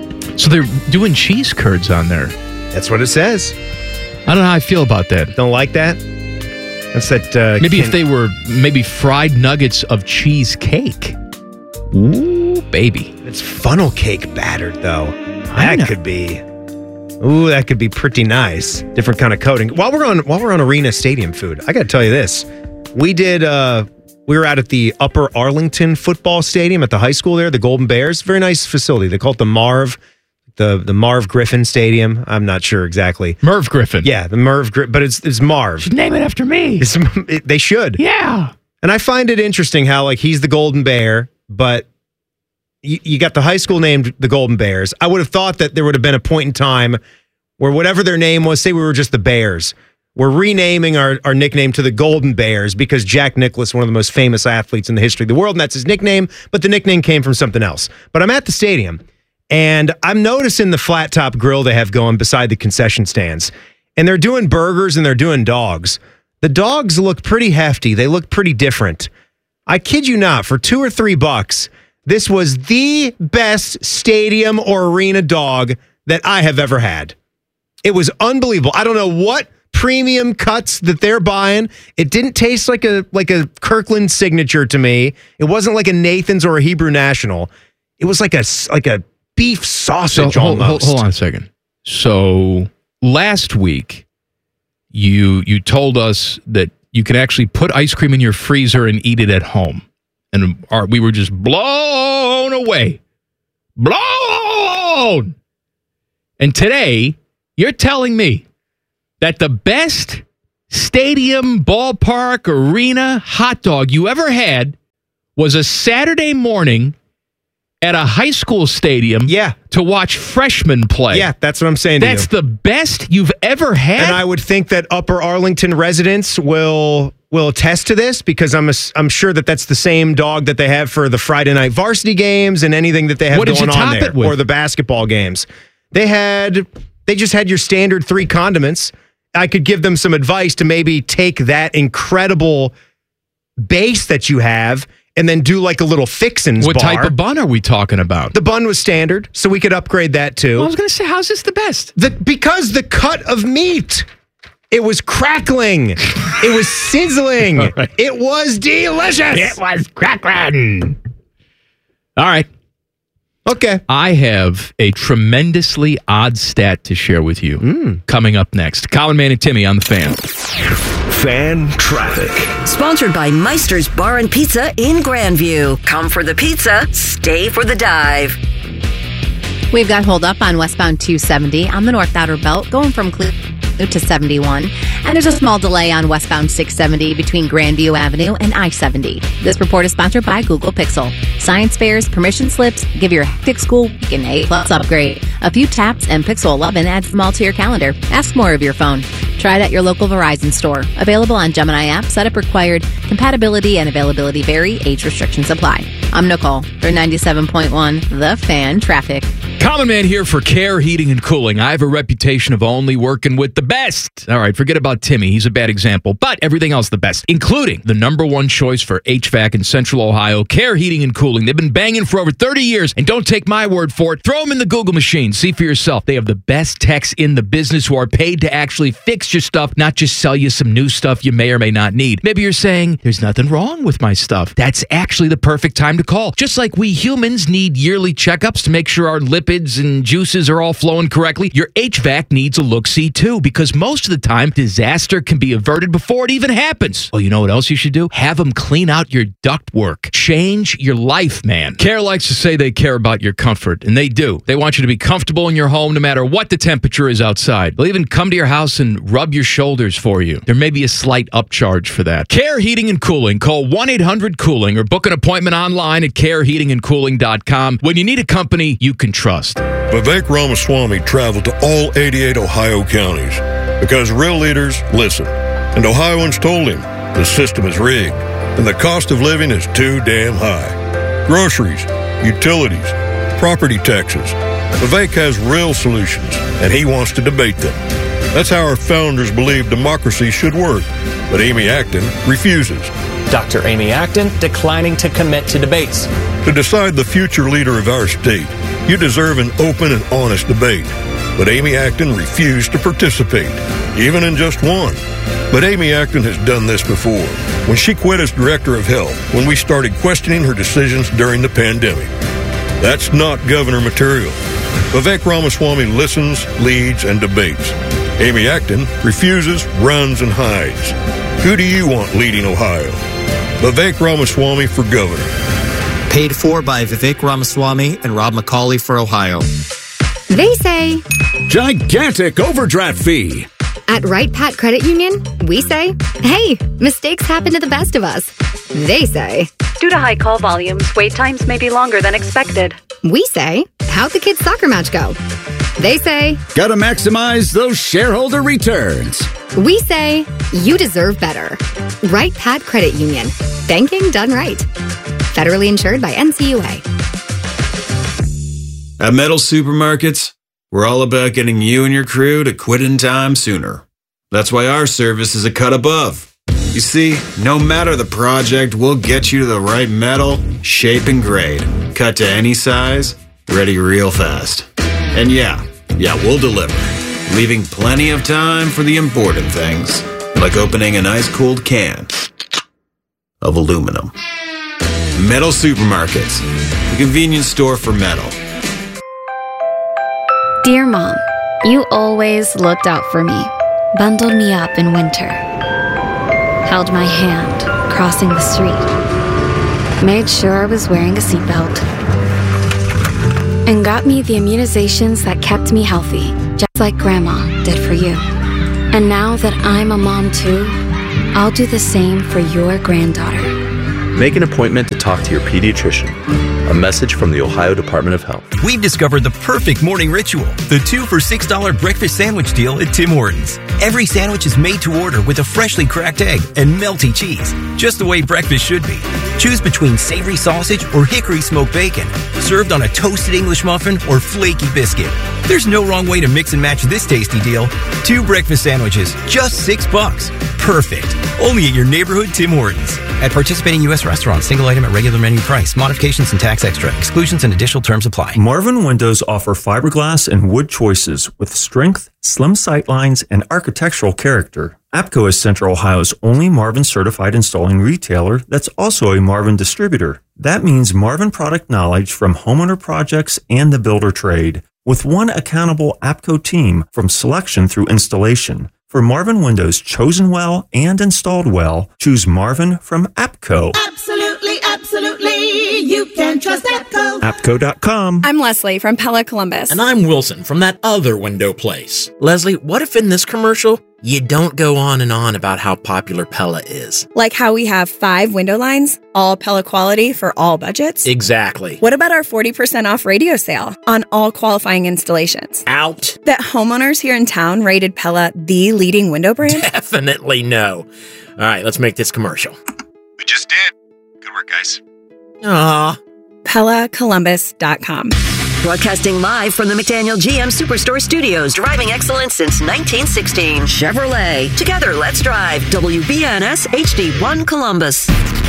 Speaker 2: So they're doing cheese curds on there.
Speaker 1: That's what it says.
Speaker 2: I don't know how I feel about that.
Speaker 1: Don't like that? That's that. Uh,
Speaker 2: Maybe if
Speaker 1: can-
Speaker 2: they were maybe fried nuggets of cheesecake. Ooh, baby.
Speaker 1: It's funnel cake battered, though.
Speaker 2: I know.
Speaker 1: That could be. Ooh, that could be pretty nice. Different kind of coating. While we're on, while we're on Arena Stadium food, I got to tell you this: we did. Uh, we were out at the Upper Arlington Football Stadium at the high school there, the Golden Bears. Very nice facility. They call it the Marv, the the Marv Griffin Stadium. I'm not sure exactly.
Speaker 2: Merv Griffin.
Speaker 1: Yeah, the Merv, Gri- but it's it's Marv.
Speaker 2: Should name it after me.
Speaker 1: It's, it, they should.
Speaker 2: Yeah.
Speaker 1: And I find it interesting how like he's the Golden Bear, but you, you got the high school named the Golden Bears. I would have thought that there would have been a point in time where whatever their name was, say we were just the Bears, we're renaming our, our nickname to the Golden Bears because Jack Nicklaus, one of the most famous athletes in the history of the world, and that's his nickname, but the nickname came from something else. But I'm at the stadium, and I'm noticing the flat top grill they have going beside the concession stands, and they're doing burgers and they're doing dogs. The dogs look pretty hefty. They look pretty different. I kid you not, for two or three bucks, this was the best stadium or arena dog that I have ever had. It was unbelievable. I don't know what premium cuts that they're buying. It didn't taste like a like a Kirkland signature to me. It wasn't like a Nathan's or a Hebrew National. It was like a like a beef sausage
Speaker 2: so, hold,
Speaker 1: almost.
Speaker 2: Hold, hold on a second. So last week, you you told us that you can actually put ice cream in your freezer and eat it at home, and our, we were just blown away, blown. And today, you're telling me that the best stadium, ballpark, arena hot dog you ever had was a Saturday morning at a high school stadium
Speaker 1: yeah.
Speaker 2: to watch freshmen play.
Speaker 1: Yeah, that's what I'm saying to
Speaker 2: That's
Speaker 1: you.
Speaker 2: the best you've ever had?
Speaker 1: And I would think that Upper Arlington residents will will attest to this because I'm a, I'm sure that that's the same dog that they have for the Friday night varsity games and anything that they have
Speaker 2: What did
Speaker 1: going
Speaker 2: you
Speaker 1: on
Speaker 2: top
Speaker 1: there.
Speaker 2: it with?
Speaker 1: Or the basketball games. They had they just had your standard three condiments. I could give them some advice to maybe take that incredible base that you have and then do like a little fixins
Speaker 2: What
Speaker 1: bar.
Speaker 2: type of bun are we talking about?
Speaker 1: The bun was standard, so we could upgrade that too.
Speaker 2: Well, I was going to say, how's this the best?
Speaker 1: The, because the cut of meat, it was crackling. It was sizzling. Right. It was delicious.
Speaker 2: It was crackling. All right.
Speaker 1: Okay.
Speaker 2: I have a tremendously odd stat to share with you
Speaker 1: mm.
Speaker 2: coming up next. Colin Man and Timmy on the Fan.
Speaker 8: Fan traffic.
Speaker 9: Sponsored by Meister's Bar and Pizza in Grandview. Come for the pizza, stay for the dive.
Speaker 10: We've got hold up on westbound two seventy on the North Outer Belt going from Cleveland to seventy-one. And there's a small delay on westbound six seventy between Grandview Avenue and I seventy. This report is sponsored by Google Pixel. Science fairs, permission slips, give your hectic school week an A plus upgrade. A few taps and Pixel eleven adds them all to your calendar. Ask more of your phone. Try it at your local Verizon store. Available on Gemini app. Setup required. Compatibility and availability vary. Age restrictions apply. I'm Nicole for ninety-seven point one The Fan Traffic.
Speaker 2: Common Man here for Care Heating and Cooling. I have a reputation of only working with the best. All right, forget about Timmy. He's a bad example, but everything else the best, including the number one choice for H V A C in Central Ohio, Care Heating and Cooling. They've been banging for over thirty years, and don't take my word for it. Throw them in the Google machine. See for yourself. They have the best techs in the business who are paid to actually fix your stuff, not just sell you some new stuff you may or may not need. Maybe you're saying, there's nothing wrong with my stuff. That's actually the perfect time to call. Just like we humans need yearly checkups to make sure our lipids and juices are all flowing correctly, your H V A C needs a look-see too, because most of the time, disaster can be averted before it even happens. Well, you know what else you should do? Have them clean out your ductwork. Change your life, man. Care likes to say they care about your comfort, and they do. They want you to be comfortable in your home no matter what the temperature is outside. They'll even come to your house and rub your shoulders for you. There may be a slight upcharge for that. Care Heating and Cooling. Call one eight hundred cooling or book an appointment online at care heating and cooling dot com when you need a company you can trust.
Speaker 11: Vivek Ramaswamy traveled to all eighty-eight Ohio counties because real leaders listen. And Ohioans told him the system is rigged and the cost of living is too damn high. Groceries, utilities, property taxes. Vivek has real solutions and he wants to debate them. That's how our founders believed democracy should work. But Amy Acton refuses.
Speaker 12: Doctor Amy Acton declining to commit to debates.
Speaker 11: To decide the future leader of our state, you deserve an open and honest debate. But Amy Acton refused to participate, even in just one. But Amy Acton has done this before, when she quit as director of health, when we started questioning her decisions during the pandemic. That's not governor material. Vivek Ramaswamy listens, leads, and debates. Amy Acton refuses, runs, and hides. Who do you want leading Ohio? Vivek Ramaswamy for governor.
Speaker 12: Paid for by Vivek Ramaswamy and Rob McCauley for Ohio.
Speaker 13: They say
Speaker 8: gigantic overdraft fee.
Speaker 13: At Right Pat Credit Union, we say, hey, mistakes happen to the best of us. They say,
Speaker 24: due to high call volumes, wait times may be longer than expected.
Speaker 13: We say, how'd the kids' soccer match go? They say,
Speaker 8: gotta maximize those shareholder returns.
Speaker 13: We say, you deserve better. Right Pat Credit Union. Banking done right. Federally insured by N C U A.
Speaker 25: At Metal Supermarkets, we're all about getting you and your crew to quit in time sooner. That's why our service is a cut above. You see, no matter the project, we'll get you to the right metal, shape, and grade. Cut to any size, ready real fast. And yeah, yeah, we'll deliver. leaving plenty of time for the important things, like opening an ice-cold can of aluminum. Metal Supermarkets, the convenience store for metal.
Speaker 6: Dear Mom, you always looked out for me, bundled me up in winter, held my hand crossing the street, made sure I was wearing a seatbelt, and got me the immunizations that kept me healthy, just like Grandma did for you. And now that I'm a mom too, I'll do the same for your granddaughter.
Speaker 14: Make an appointment to talk to your pediatrician. A message from the Ohio Department of Health.
Speaker 15: We've discovered the perfect morning ritual, the two for six dollars breakfast sandwich deal at Tim Hortons. Every sandwich is made to order with a freshly cracked egg and melty cheese, just the way breakfast should be. Choose between savory sausage or hickory smoked bacon, served on a toasted English muffin or flaky biscuit. There's no wrong way to mix and match this tasty deal. Two breakfast sandwiches, just six bucks. Perfect. Only at your neighborhood Tim Hortons. At participating U S restaurants, single item at regular menu price. Modifications and tax extra. Exclusions and additional terms apply.
Speaker 16: Marvin Windows offer fiberglass and wood choices with strength, slim sight lines, and architectural character. APCO is Central Ohio's only Marvin certified installing retailer that's also a Marvin distributor. That means Marvin product knowledge from homeowner projects and the builder trade, with one accountable APCO team from selection through installation. For Marvin Windows chosen well and installed well, choose Marvin from APCO.
Speaker 18: Absolutely, absolutely. You can trust APCO.
Speaker 16: APCO dot com.
Speaker 26: I'm Leslie from Pella Columbus.
Speaker 27: And I'm Wilson from that other window place. Leslie, what if in this commercial, you don't go on and on about how popular Pella is?
Speaker 26: Like how we have five window lines, all Pella quality for all budgets?
Speaker 27: Exactly.
Speaker 26: What about our forty percent off radio sale on all qualifying installations?
Speaker 27: Out.
Speaker 26: That homeowners here in town rated Pella the leading window brand?
Speaker 27: Definitely no. All right, let's make this commercial.
Speaker 28: We just did. Good work, guys.
Speaker 27: Aww.
Speaker 26: Pella Columbus dot com.
Speaker 9: Broadcasting live from the McDaniel G M Superstore Studios. Driving excellence since nineteen sixteen. Chevrolet. Together, let's drive. W B N S H D one Columbus.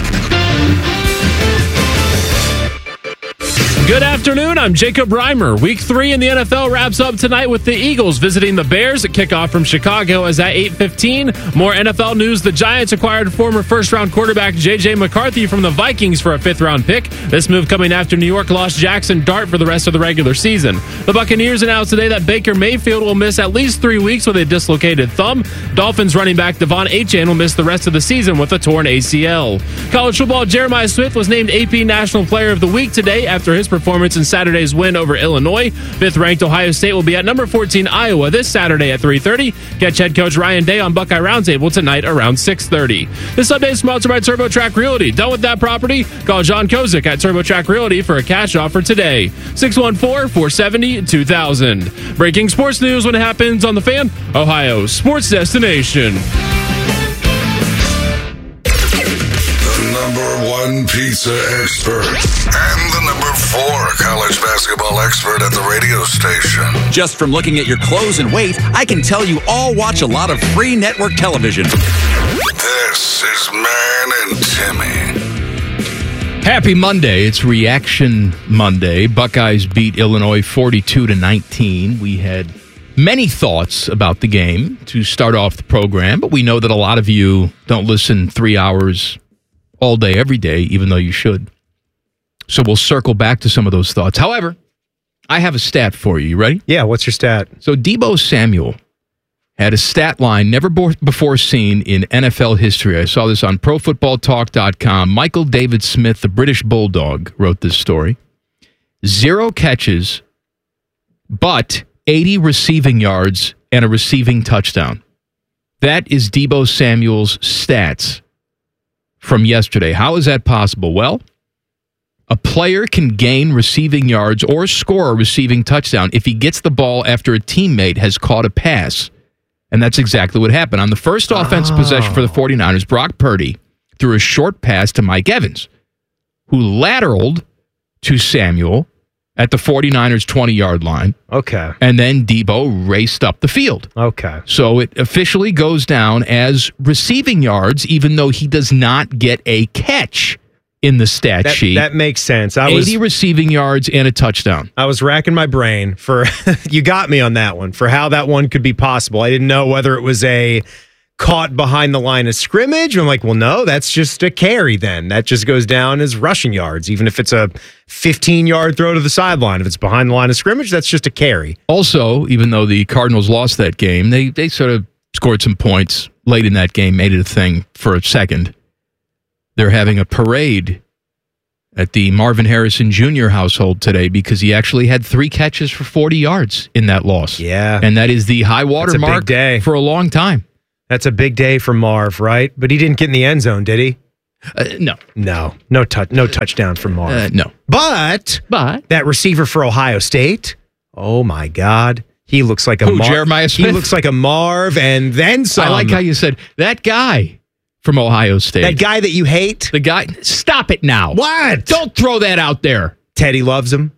Speaker 29: Good afternoon. I'm Jacob Reimer. Week three in the N F L wraps up tonight with the Eagles visiting the Bears at kickoff from Chicago as at eight fifteen. More N F L news. The Giants acquired former first-round quarterback J J McCarthy from the Vikings for a fifth-round pick. This move coming after New York lost Jackson Dart for the rest of the regular season. The Buccaneers announced today that Baker Mayfield will miss at least three weeks with a dislocated thumb. Dolphins running back Devon Achane will miss the rest of the season with a torn A C L. College football, Jeremiah Smith was named A P National Player of the Week today after his performance in Saturday's win over Illinois. Fifth-ranked Ohio State will be at number fourteen Iowa this Saturday at three thirty. Catch head coach Ryan Day on Buckeye Roundtable tonight around six thirty. This update is sponsored by TurboTrack Realty. Done with that property? Call John Kozik at TurboTrack Realty for a cash offer today. six one four, four seven zero, two thousand. Breaking sports news when it happens on The Fan, Ohio's sports destination.
Speaker 3: Number one pizza expert and the number four college basketball expert at the radio station.
Speaker 30: Just from looking at your clothes and weight, I can tell you all watch a lot of free network television.
Speaker 3: This is Man and Timmy.
Speaker 2: Happy Monday. It's Reaction Monday. Buckeyes beat Illinois forty-two to nineteen. We had many thoughts about the game to start off the program, but we know that a lot of you don't listen three hours all day, every day, even though you should. So we'll circle back to some of those thoughts. However, I have a stat for you. You ready?
Speaker 1: Yeah, what's your stat?
Speaker 2: So Deebo Samuel had a stat line never before seen in N F L history. I saw this on pro football talk dot com. Michael David Smith, the British Bulldog, wrote this story. Zero catches, but eighty receiving yards and a receiving touchdown. That is Deebo Samuel's stats from yesterday. How is that possible? Well, a player can gain receiving yards or score a receiving touchdown if he gets the ball after a teammate has caught a pass. And that's exactly what happened. On the first offensive oh. possession for the 49ers, Brock Purdy threw a short pass to Mike Evans, who lateraled to Samuel at the 49ers twenty-yard line.
Speaker 1: Okay.
Speaker 2: And then Deebo raced up the field.
Speaker 1: Okay.
Speaker 2: So it officially goes down as receiving yards, even though he does not get a catch. in the stat
Speaker 1: That,
Speaker 2: sheet.
Speaker 1: that makes sense. I
Speaker 2: eighty
Speaker 1: was
Speaker 2: receiving yards and a touchdown.
Speaker 1: I was racking my brain for you got me on that one for how that one could be possible. I didn't know whether it was a caught behind the line of scrimmage. I'm like, well, no, that's just a carry then. That just goes down as rushing yards, even if it's a fifteen-yard throw to the sideline. If it's behind the line of scrimmage, that's just a carry.
Speaker 2: Also, even though the Cardinals lost that game, they they sort of scored some points late in that game, made it a thing for a second. They're having a parade at the Marvin Harrison Junior household today because he actually had three catches for forty yards in that loss.
Speaker 1: Yeah.
Speaker 2: And that is the high water
Speaker 1: That's a big
Speaker 2: mark
Speaker 1: day.
Speaker 2: for a long time.
Speaker 1: That's a big day for Marv, right? But he didn't get in the end zone, did he?
Speaker 2: Uh, no.
Speaker 1: No. No touch no touchdown from Marv.
Speaker 2: Uh, no.
Speaker 1: But
Speaker 2: But
Speaker 1: that receiver for Ohio State, oh my God. He looks like a
Speaker 2: Who,
Speaker 1: Marv.
Speaker 2: Jeremiah Smith?
Speaker 1: He looks like a Marv and then some.
Speaker 2: I like how you said that guy from Ohio State.
Speaker 1: That guy that you hate.
Speaker 2: The guy. Stop it now.
Speaker 1: What?
Speaker 2: Don't throw that out there.
Speaker 1: Teddy loves him.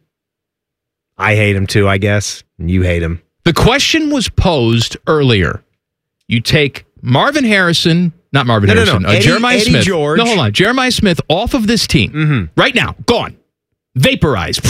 Speaker 1: I hate him too, I guess. And you hate him.
Speaker 2: The question was posed earlier. You take Marvin Harrison, not Marvin
Speaker 1: No, no,
Speaker 2: Harrison,
Speaker 1: no.
Speaker 2: uh,
Speaker 1: Eddie-
Speaker 2: Jeremiah
Speaker 1: Eddie
Speaker 2: Smith.
Speaker 1: George.
Speaker 2: No, hold on. Jeremiah Smith off of this team
Speaker 1: Mm-hmm.
Speaker 2: right now. Gone. Vaporized.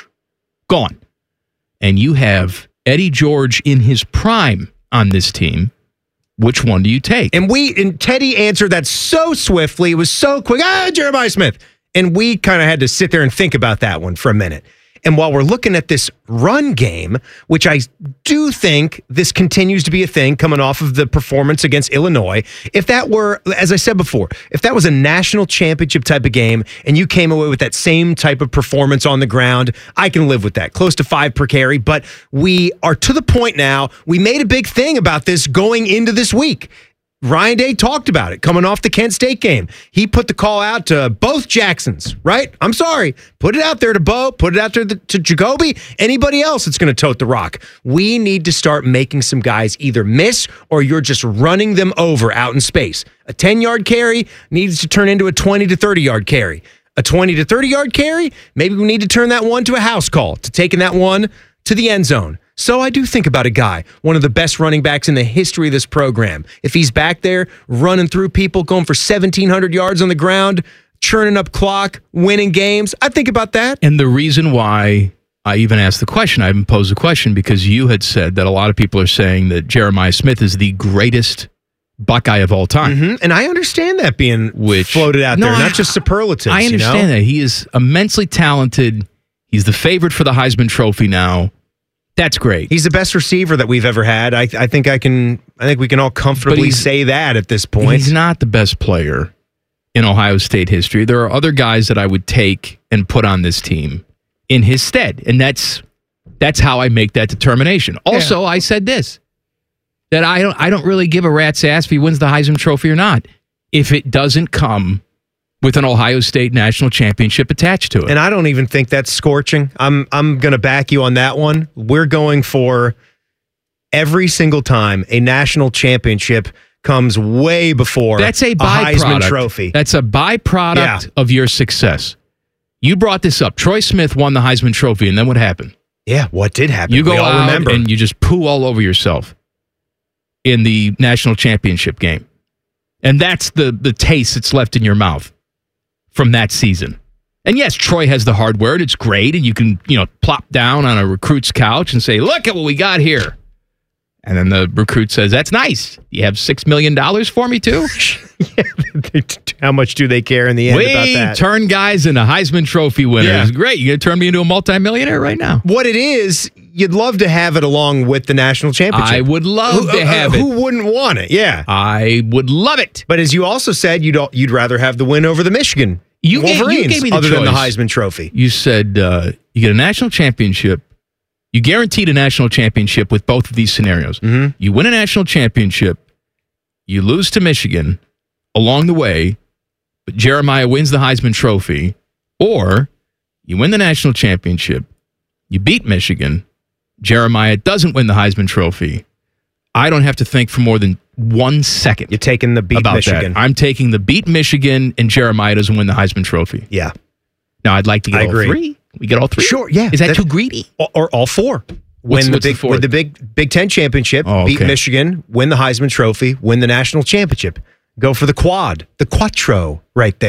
Speaker 2: Gone. And you have Eddie George in his prime on this team. Which one do you take?
Speaker 1: And we and Teddy answered that so swiftly. It was so quick. Ah, Jeremiah Smith. And we kind of had to sit there and think about that one for a minute. And while we're looking at this run game, which I do think this continues to be a thing coming off of the performance against Illinois, if that were, as I said before, if that was a national championship type of game and you came away with that same type of performance on the ground, I can live with that, close to five per carry. But we are to the point now, we made a big thing about this going into this week. Ryan Day talked about it coming off the Kent State game. He put the call out to both Jacksons, right? I'm sorry. Put it out there to Bo, put it out there to, to Jacoby, anybody else that's going to tote the rock. We need to start making some guys either miss or you're just running them over out in space. A ten-yard carry needs to turn into a twenty to thirty-yard carry. A twenty to thirty-yard carry, maybe we need to turn that one to a house call, to taking that one to the end zone. So I do think about a guy, one of the best running backs in the history of this program. If he's back there running through people, going for seventeen hundred yards on the ground, churning up clock, winning games, I think about that.
Speaker 2: And the reason why I even asked the question, I even posed the question, because you had said that a lot of people are saying that Jeremiah Smith is the greatest Buckeye of all time.
Speaker 1: Mm-hmm. And I understand that being
Speaker 2: Which,
Speaker 1: floated out
Speaker 2: no,
Speaker 1: there,
Speaker 2: I-
Speaker 1: not just superlatives.
Speaker 2: I understand
Speaker 1: you know?
Speaker 2: that. He is immensely talented. He's the favorite for the Heisman Trophy now. That's great.
Speaker 1: He's the best receiver that we've ever had. I, I think I can. I think we can all comfortably
Speaker 2: he's-
Speaker 1: say that at this point.
Speaker 2: He's not the best player in Ohio State history. There are other guys that I would take and put on this team in his stead, and that's that's how I make that determination. Also,
Speaker 1: Yeah.
Speaker 2: I said this, that I don't I don't really give a rat's ass if he wins the Heisman Trophy or not, if it doesn't come with an Ohio State national championship attached to it.
Speaker 1: And I don't even think that's scorching. I'm I'm going to back you on that one. We're going for every single time a national championship comes way before
Speaker 2: That's a byproduct.
Speaker 1: Heisman Trophy.
Speaker 2: That's a byproduct
Speaker 1: Yeah.
Speaker 2: of your success. You brought this up. Troy Smith won the Heisman Trophy, and then what happened?
Speaker 1: Yeah, what did happen?
Speaker 2: You go
Speaker 1: we all
Speaker 2: out
Speaker 1: remember.
Speaker 2: and you just poo all over yourself in the national championship game. And that's the the taste that's left in your mouth from that season. And yes, Troy has the hardware. It's great. And you can, you know, plop down on a recruit's couch and say, look at what we got here. And then the recruit says, that's nice. You have six million dollars for me too?
Speaker 1: How much do they care in the end
Speaker 2: we
Speaker 1: about that?
Speaker 2: turn guys into Heisman Trophy winners.
Speaker 1: Yeah.
Speaker 2: Great. You're going to turn me into a multimillionaire right now.
Speaker 1: What it is, you'd love to have it along with the national championship.
Speaker 2: I would love
Speaker 1: Who-
Speaker 2: to
Speaker 1: uh,
Speaker 2: have it.
Speaker 1: Who wouldn't want it? Yeah.
Speaker 2: I would love it.
Speaker 1: But as you also said, you'd al- you'd rather have the win over the Michigan
Speaker 2: You gave,
Speaker 1: Wolverines
Speaker 2: you gave me the
Speaker 1: other
Speaker 2: choice.
Speaker 1: than the Heisman Trophy.
Speaker 2: You said uh, you get a national championship. You guaranteed a national championship with both of these scenarios.
Speaker 1: Mm-hmm.
Speaker 2: You win a national championship. You lose to Michigan along the way, but Jeremiah wins the Heisman Trophy. Or you win the national championship. You beat Michigan. Jeremiah doesn't win the Heisman Trophy. I don't have to think for more than one second.
Speaker 1: You're taking the beat
Speaker 2: about
Speaker 1: Michigan.
Speaker 2: That. I'm taking the beat Michigan, and Jeremiah doesn't win the Heisman Trophy.
Speaker 1: Yeah.
Speaker 2: Now, I'd like to get
Speaker 1: I
Speaker 2: all
Speaker 1: agree.
Speaker 2: three. We get all three?
Speaker 1: Sure, yeah.
Speaker 2: Is that,
Speaker 1: That-
Speaker 2: too greedy?
Speaker 1: Or, or all four.
Speaker 2: What's-
Speaker 1: win the
Speaker 2: what's the
Speaker 1: big
Speaker 2: fourth?
Speaker 1: win the big Big Ten championship,
Speaker 2: Oh,
Speaker 1: beat
Speaker 2: okay.
Speaker 1: Michigan, win the Heisman Trophy, win the national championship. Go for the quad, the quattro right there.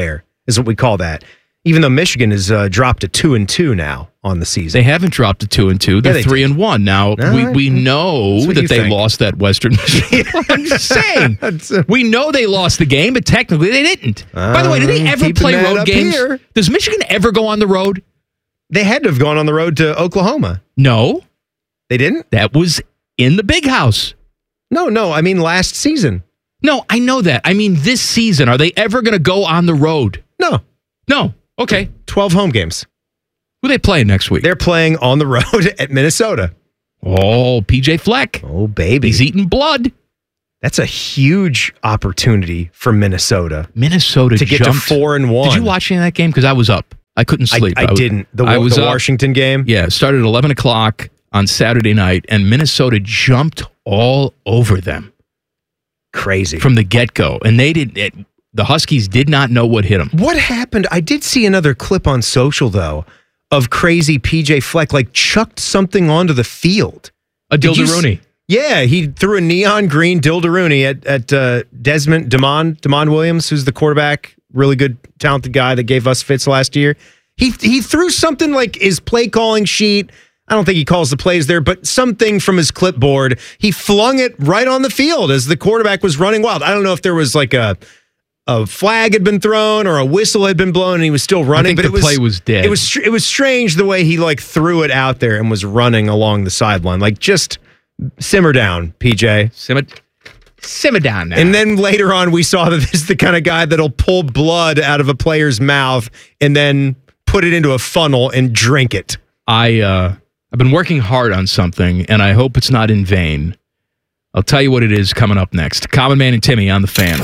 Speaker 1: is what we call that. Even though Michigan has uh, dropped to two and two now on the season.
Speaker 2: They haven't dropped to two and two. They're
Speaker 1: Yeah, they
Speaker 2: three
Speaker 1: did.
Speaker 2: and one now.
Speaker 1: All
Speaker 2: we
Speaker 1: right.
Speaker 2: we know
Speaker 1: That's what
Speaker 2: that
Speaker 1: you
Speaker 2: they
Speaker 1: think.
Speaker 2: lost that Western Michigan. I'm just saying. We know they lost the game, but technically they didn't. By the way, did they
Speaker 1: Um,
Speaker 2: ever
Speaker 1: keeping
Speaker 2: play
Speaker 1: that
Speaker 2: road
Speaker 1: up
Speaker 2: games?
Speaker 1: here.
Speaker 2: Does Michigan ever go on the road?
Speaker 1: They had to have gone on the road to Oklahoma.
Speaker 2: No,
Speaker 1: they didn't.
Speaker 2: That was in the Big House.
Speaker 1: No, no. I mean last season.
Speaker 2: No, I know that. I mean this season. Are they ever going to go on the road?
Speaker 1: No,
Speaker 2: no. Okay,
Speaker 1: twelve home games.
Speaker 2: Who are they playing next week?
Speaker 1: They're playing on the road at Minnesota.
Speaker 2: Oh, P J Fleck.
Speaker 1: Oh, baby.
Speaker 2: He's eating blood.
Speaker 1: That's a huge opportunity for Minnesota.
Speaker 2: Minnesota
Speaker 1: to get
Speaker 2: jumped.
Speaker 1: to four and one.
Speaker 2: Did you watch any of that game? Because I was up. I couldn't
Speaker 1: I-
Speaker 2: sleep.
Speaker 1: I
Speaker 2: was-
Speaker 1: didn't. The-
Speaker 2: I was
Speaker 1: the
Speaker 2: up.
Speaker 1: Washington game?
Speaker 2: Yeah, it started at eleven o'clock on Saturday night, and Minnesota jumped all over them.
Speaker 1: Crazy.
Speaker 2: From the get-go. And they did it. The Huskies did not know what hit them.
Speaker 1: What happened? I did see another clip on social, though, of crazy P J Fleck, like chucked something onto the field.
Speaker 2: A
Speaker 1: Did you s-
Speaker 2: Dildaruni.
Speaker 1: Yeah, he threw a neon green Dildaruni at, at uh, Desmond, Demond, Demond Williams, who's the quarterback, really good, talented guy that gave us fits last year. He, he threw something like his play calling sheet. I don't think he calls the plays there, but something from his clipboard. He flung it right on the field as the quarterback was running wild. I don't know if there was like a a flag had been thrown or a whistle had been blown and he was still running.
Speaker 2: think
Speaker 1: but
Speaker 2: the
Speaker 1: it was,
Speaker 2: play was dead.
Speaker 1: It was str- it was strange the way he like threw it out there and was running along the sideline. Like just simmer down, P J.
Speaker 2: Simmer, simmer down now.
Speaker 1: And then later on, we saw that this is the kind of guy that'll pull blood out of a player's mouth and then put it into a funnel and drink it.
Speaker 2: I, uh, I've been working hard on something, and I hope it's not in vain. I'll tell you what it is coming up next. Common Man and Timmy on the Fan.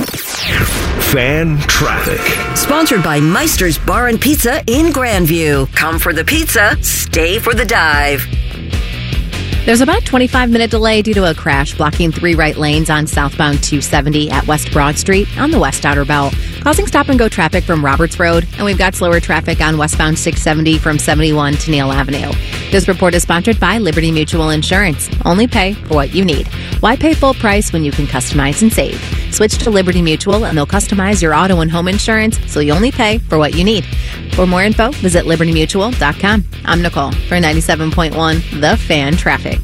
Speaker 8: Fan traffic.
Speaker 9: Sponsored by Meister's Bar and Pizza in Grandview. Come for the pizza, stay for the dive.
Speaker 4: There's about a twenty-five minute delay due to a crash blocking three right lanes on southbound two seventy at West Broad Street on the West Outer Belt, causing stop-and-go traffic from Roberts Road, and we've got slower traffic on westbound six seventy from seventy-one to Neal Avenue. This report is sponsored by Liberty Mutual Insurance. Only pay for what you need. Why pay full price when you can customize and save? Switch to Liberty Mutual and they'll customize your auto and home insurance so you only pay for what you need. For more info, visit liberty mutual dot com. I'm Nicole for ninety-seven point one The Fan Traffic.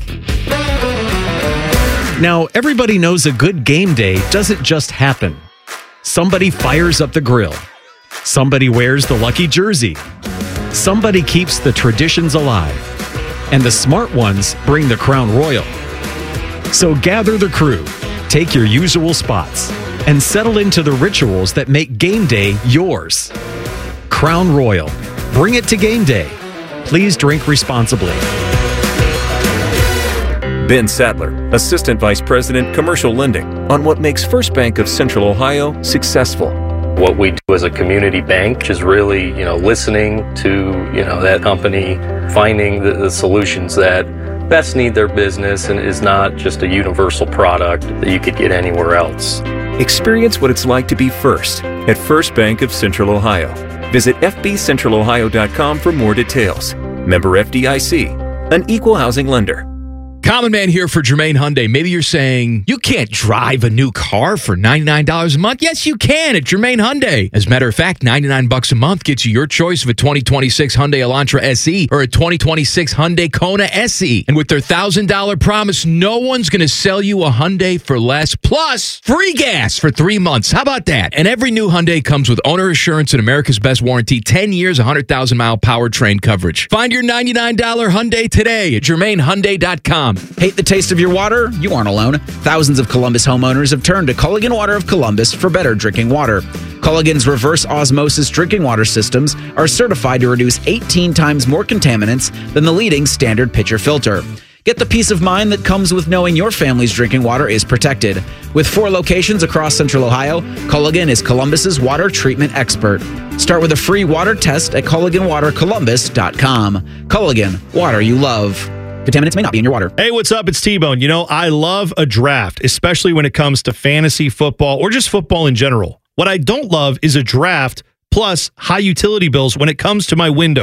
Speaker 5: Now, everybody knows a good game day doesn't just happen. Somebody fires up the grill. Somebody wears the lucky jersey. Somebody keeps the traditions alive. And the smart ones bring the Crown Royal. So gather the crew, take your usual spots, and settle into the rituals that make game day yours. Crown Royal. Bring it to game day. Please drink responsibly.
Speaker 7: Ben Sattler, Assistant Vice President, Commercial Lending, on what makes First Bank of Central Ohio successful.
Speaker 10: What we do as a community bank is really, you know, listening to, you know, that company, finding the, the solutions that best need their business and is not just a universal product that you could get anywhere else.
Speaker 7: Experience what it's like to be first at First Bank of Central Ohio. Visit f b central ohio dot com for more details. Member F D I C, an equal housing lender.
Speaker 2: Common Man here for Germain Hyundai. Maybe you're saying, you can't drive a new car for ninety-nine dollars a month. Yes, you can at Germain Hyundai. As a matter of fact, ninety-nine bucks a month gets you your choice of a twenty twenty-six Hyundai Elantra S E or a twenty twenty-six Hyundai Kona S E. And with their one thousand dollars promise, no one's going to sell you a Hyundai for less. Plus, free gas for three months. How about that? And every new Hyundai comes with owner assurance and America's Best Warranty, ten years, one hundred thousand mile powertrain coverage. Find your ninety-nine dollars Hyundai today at germain hyundai dot com.
Speaker 17: Hate the taste of your water? You aren't alone. Thousands of Columbus homeowners have turned to Culligan Water of Columbus for better drinking water. Culligan's reverse osmosis drinking water systems are certified to reduce eighteen times more contaminants than the leading standard pitcher filter. Get the peace of mind that comes with knowing your family's drinking water is protected. With four locations across Central Ohio, Culligan is Columbus's water treatment expert. Start with a free water test at culligan water columbus dot com. Culligan, water you love. Contaminants may not be in your water.
Speaker 19: Hey, what's up? It's T-Bone. You know, I love a draft, especially when it comes to fantasy football or just football in general. What I don't love is a draft plus high utility bills when it comes to my windows.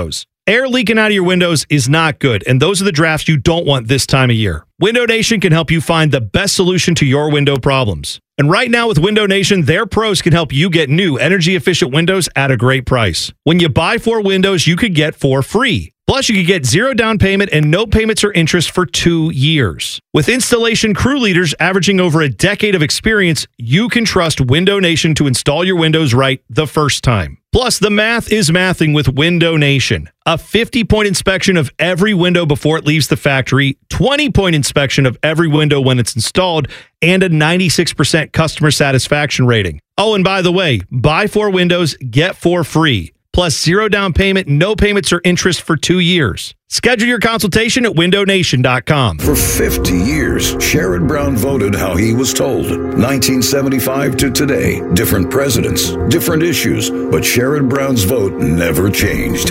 Speaker 19: Air leaking out of your windows is not good, and those are the drafts you don't want this time of year. Window Nation can help you find the best solution to your window problems. And right now with Window Nation, their pros can help you get new energy-efficient windows at a great price. When you buy four windows, you could get four free. Plus, you could get zero down payment and no payments or interest for two years. With installation crew leaders averaging over a decade of experience, you can trust Window Nation to install your windows right the first time. Plus, the math is mathing with Window Nation. A fifty-point inspection of every window before it leaves the factory, twenty-point inspection of every window when it's installed, and a ninety-six percent customer satisfaction rating. Oh, and by the way, buy four windows, get four free. Plus zero down payment, no payments or interest for two years. Schedule your consultation at window nation dot com.
Speaker 3: For fifty years, Sherrod Brown voted how he was told. nineteen seventy-five to today, different presidents, different issues, but Sherrod Brown's vote never changed.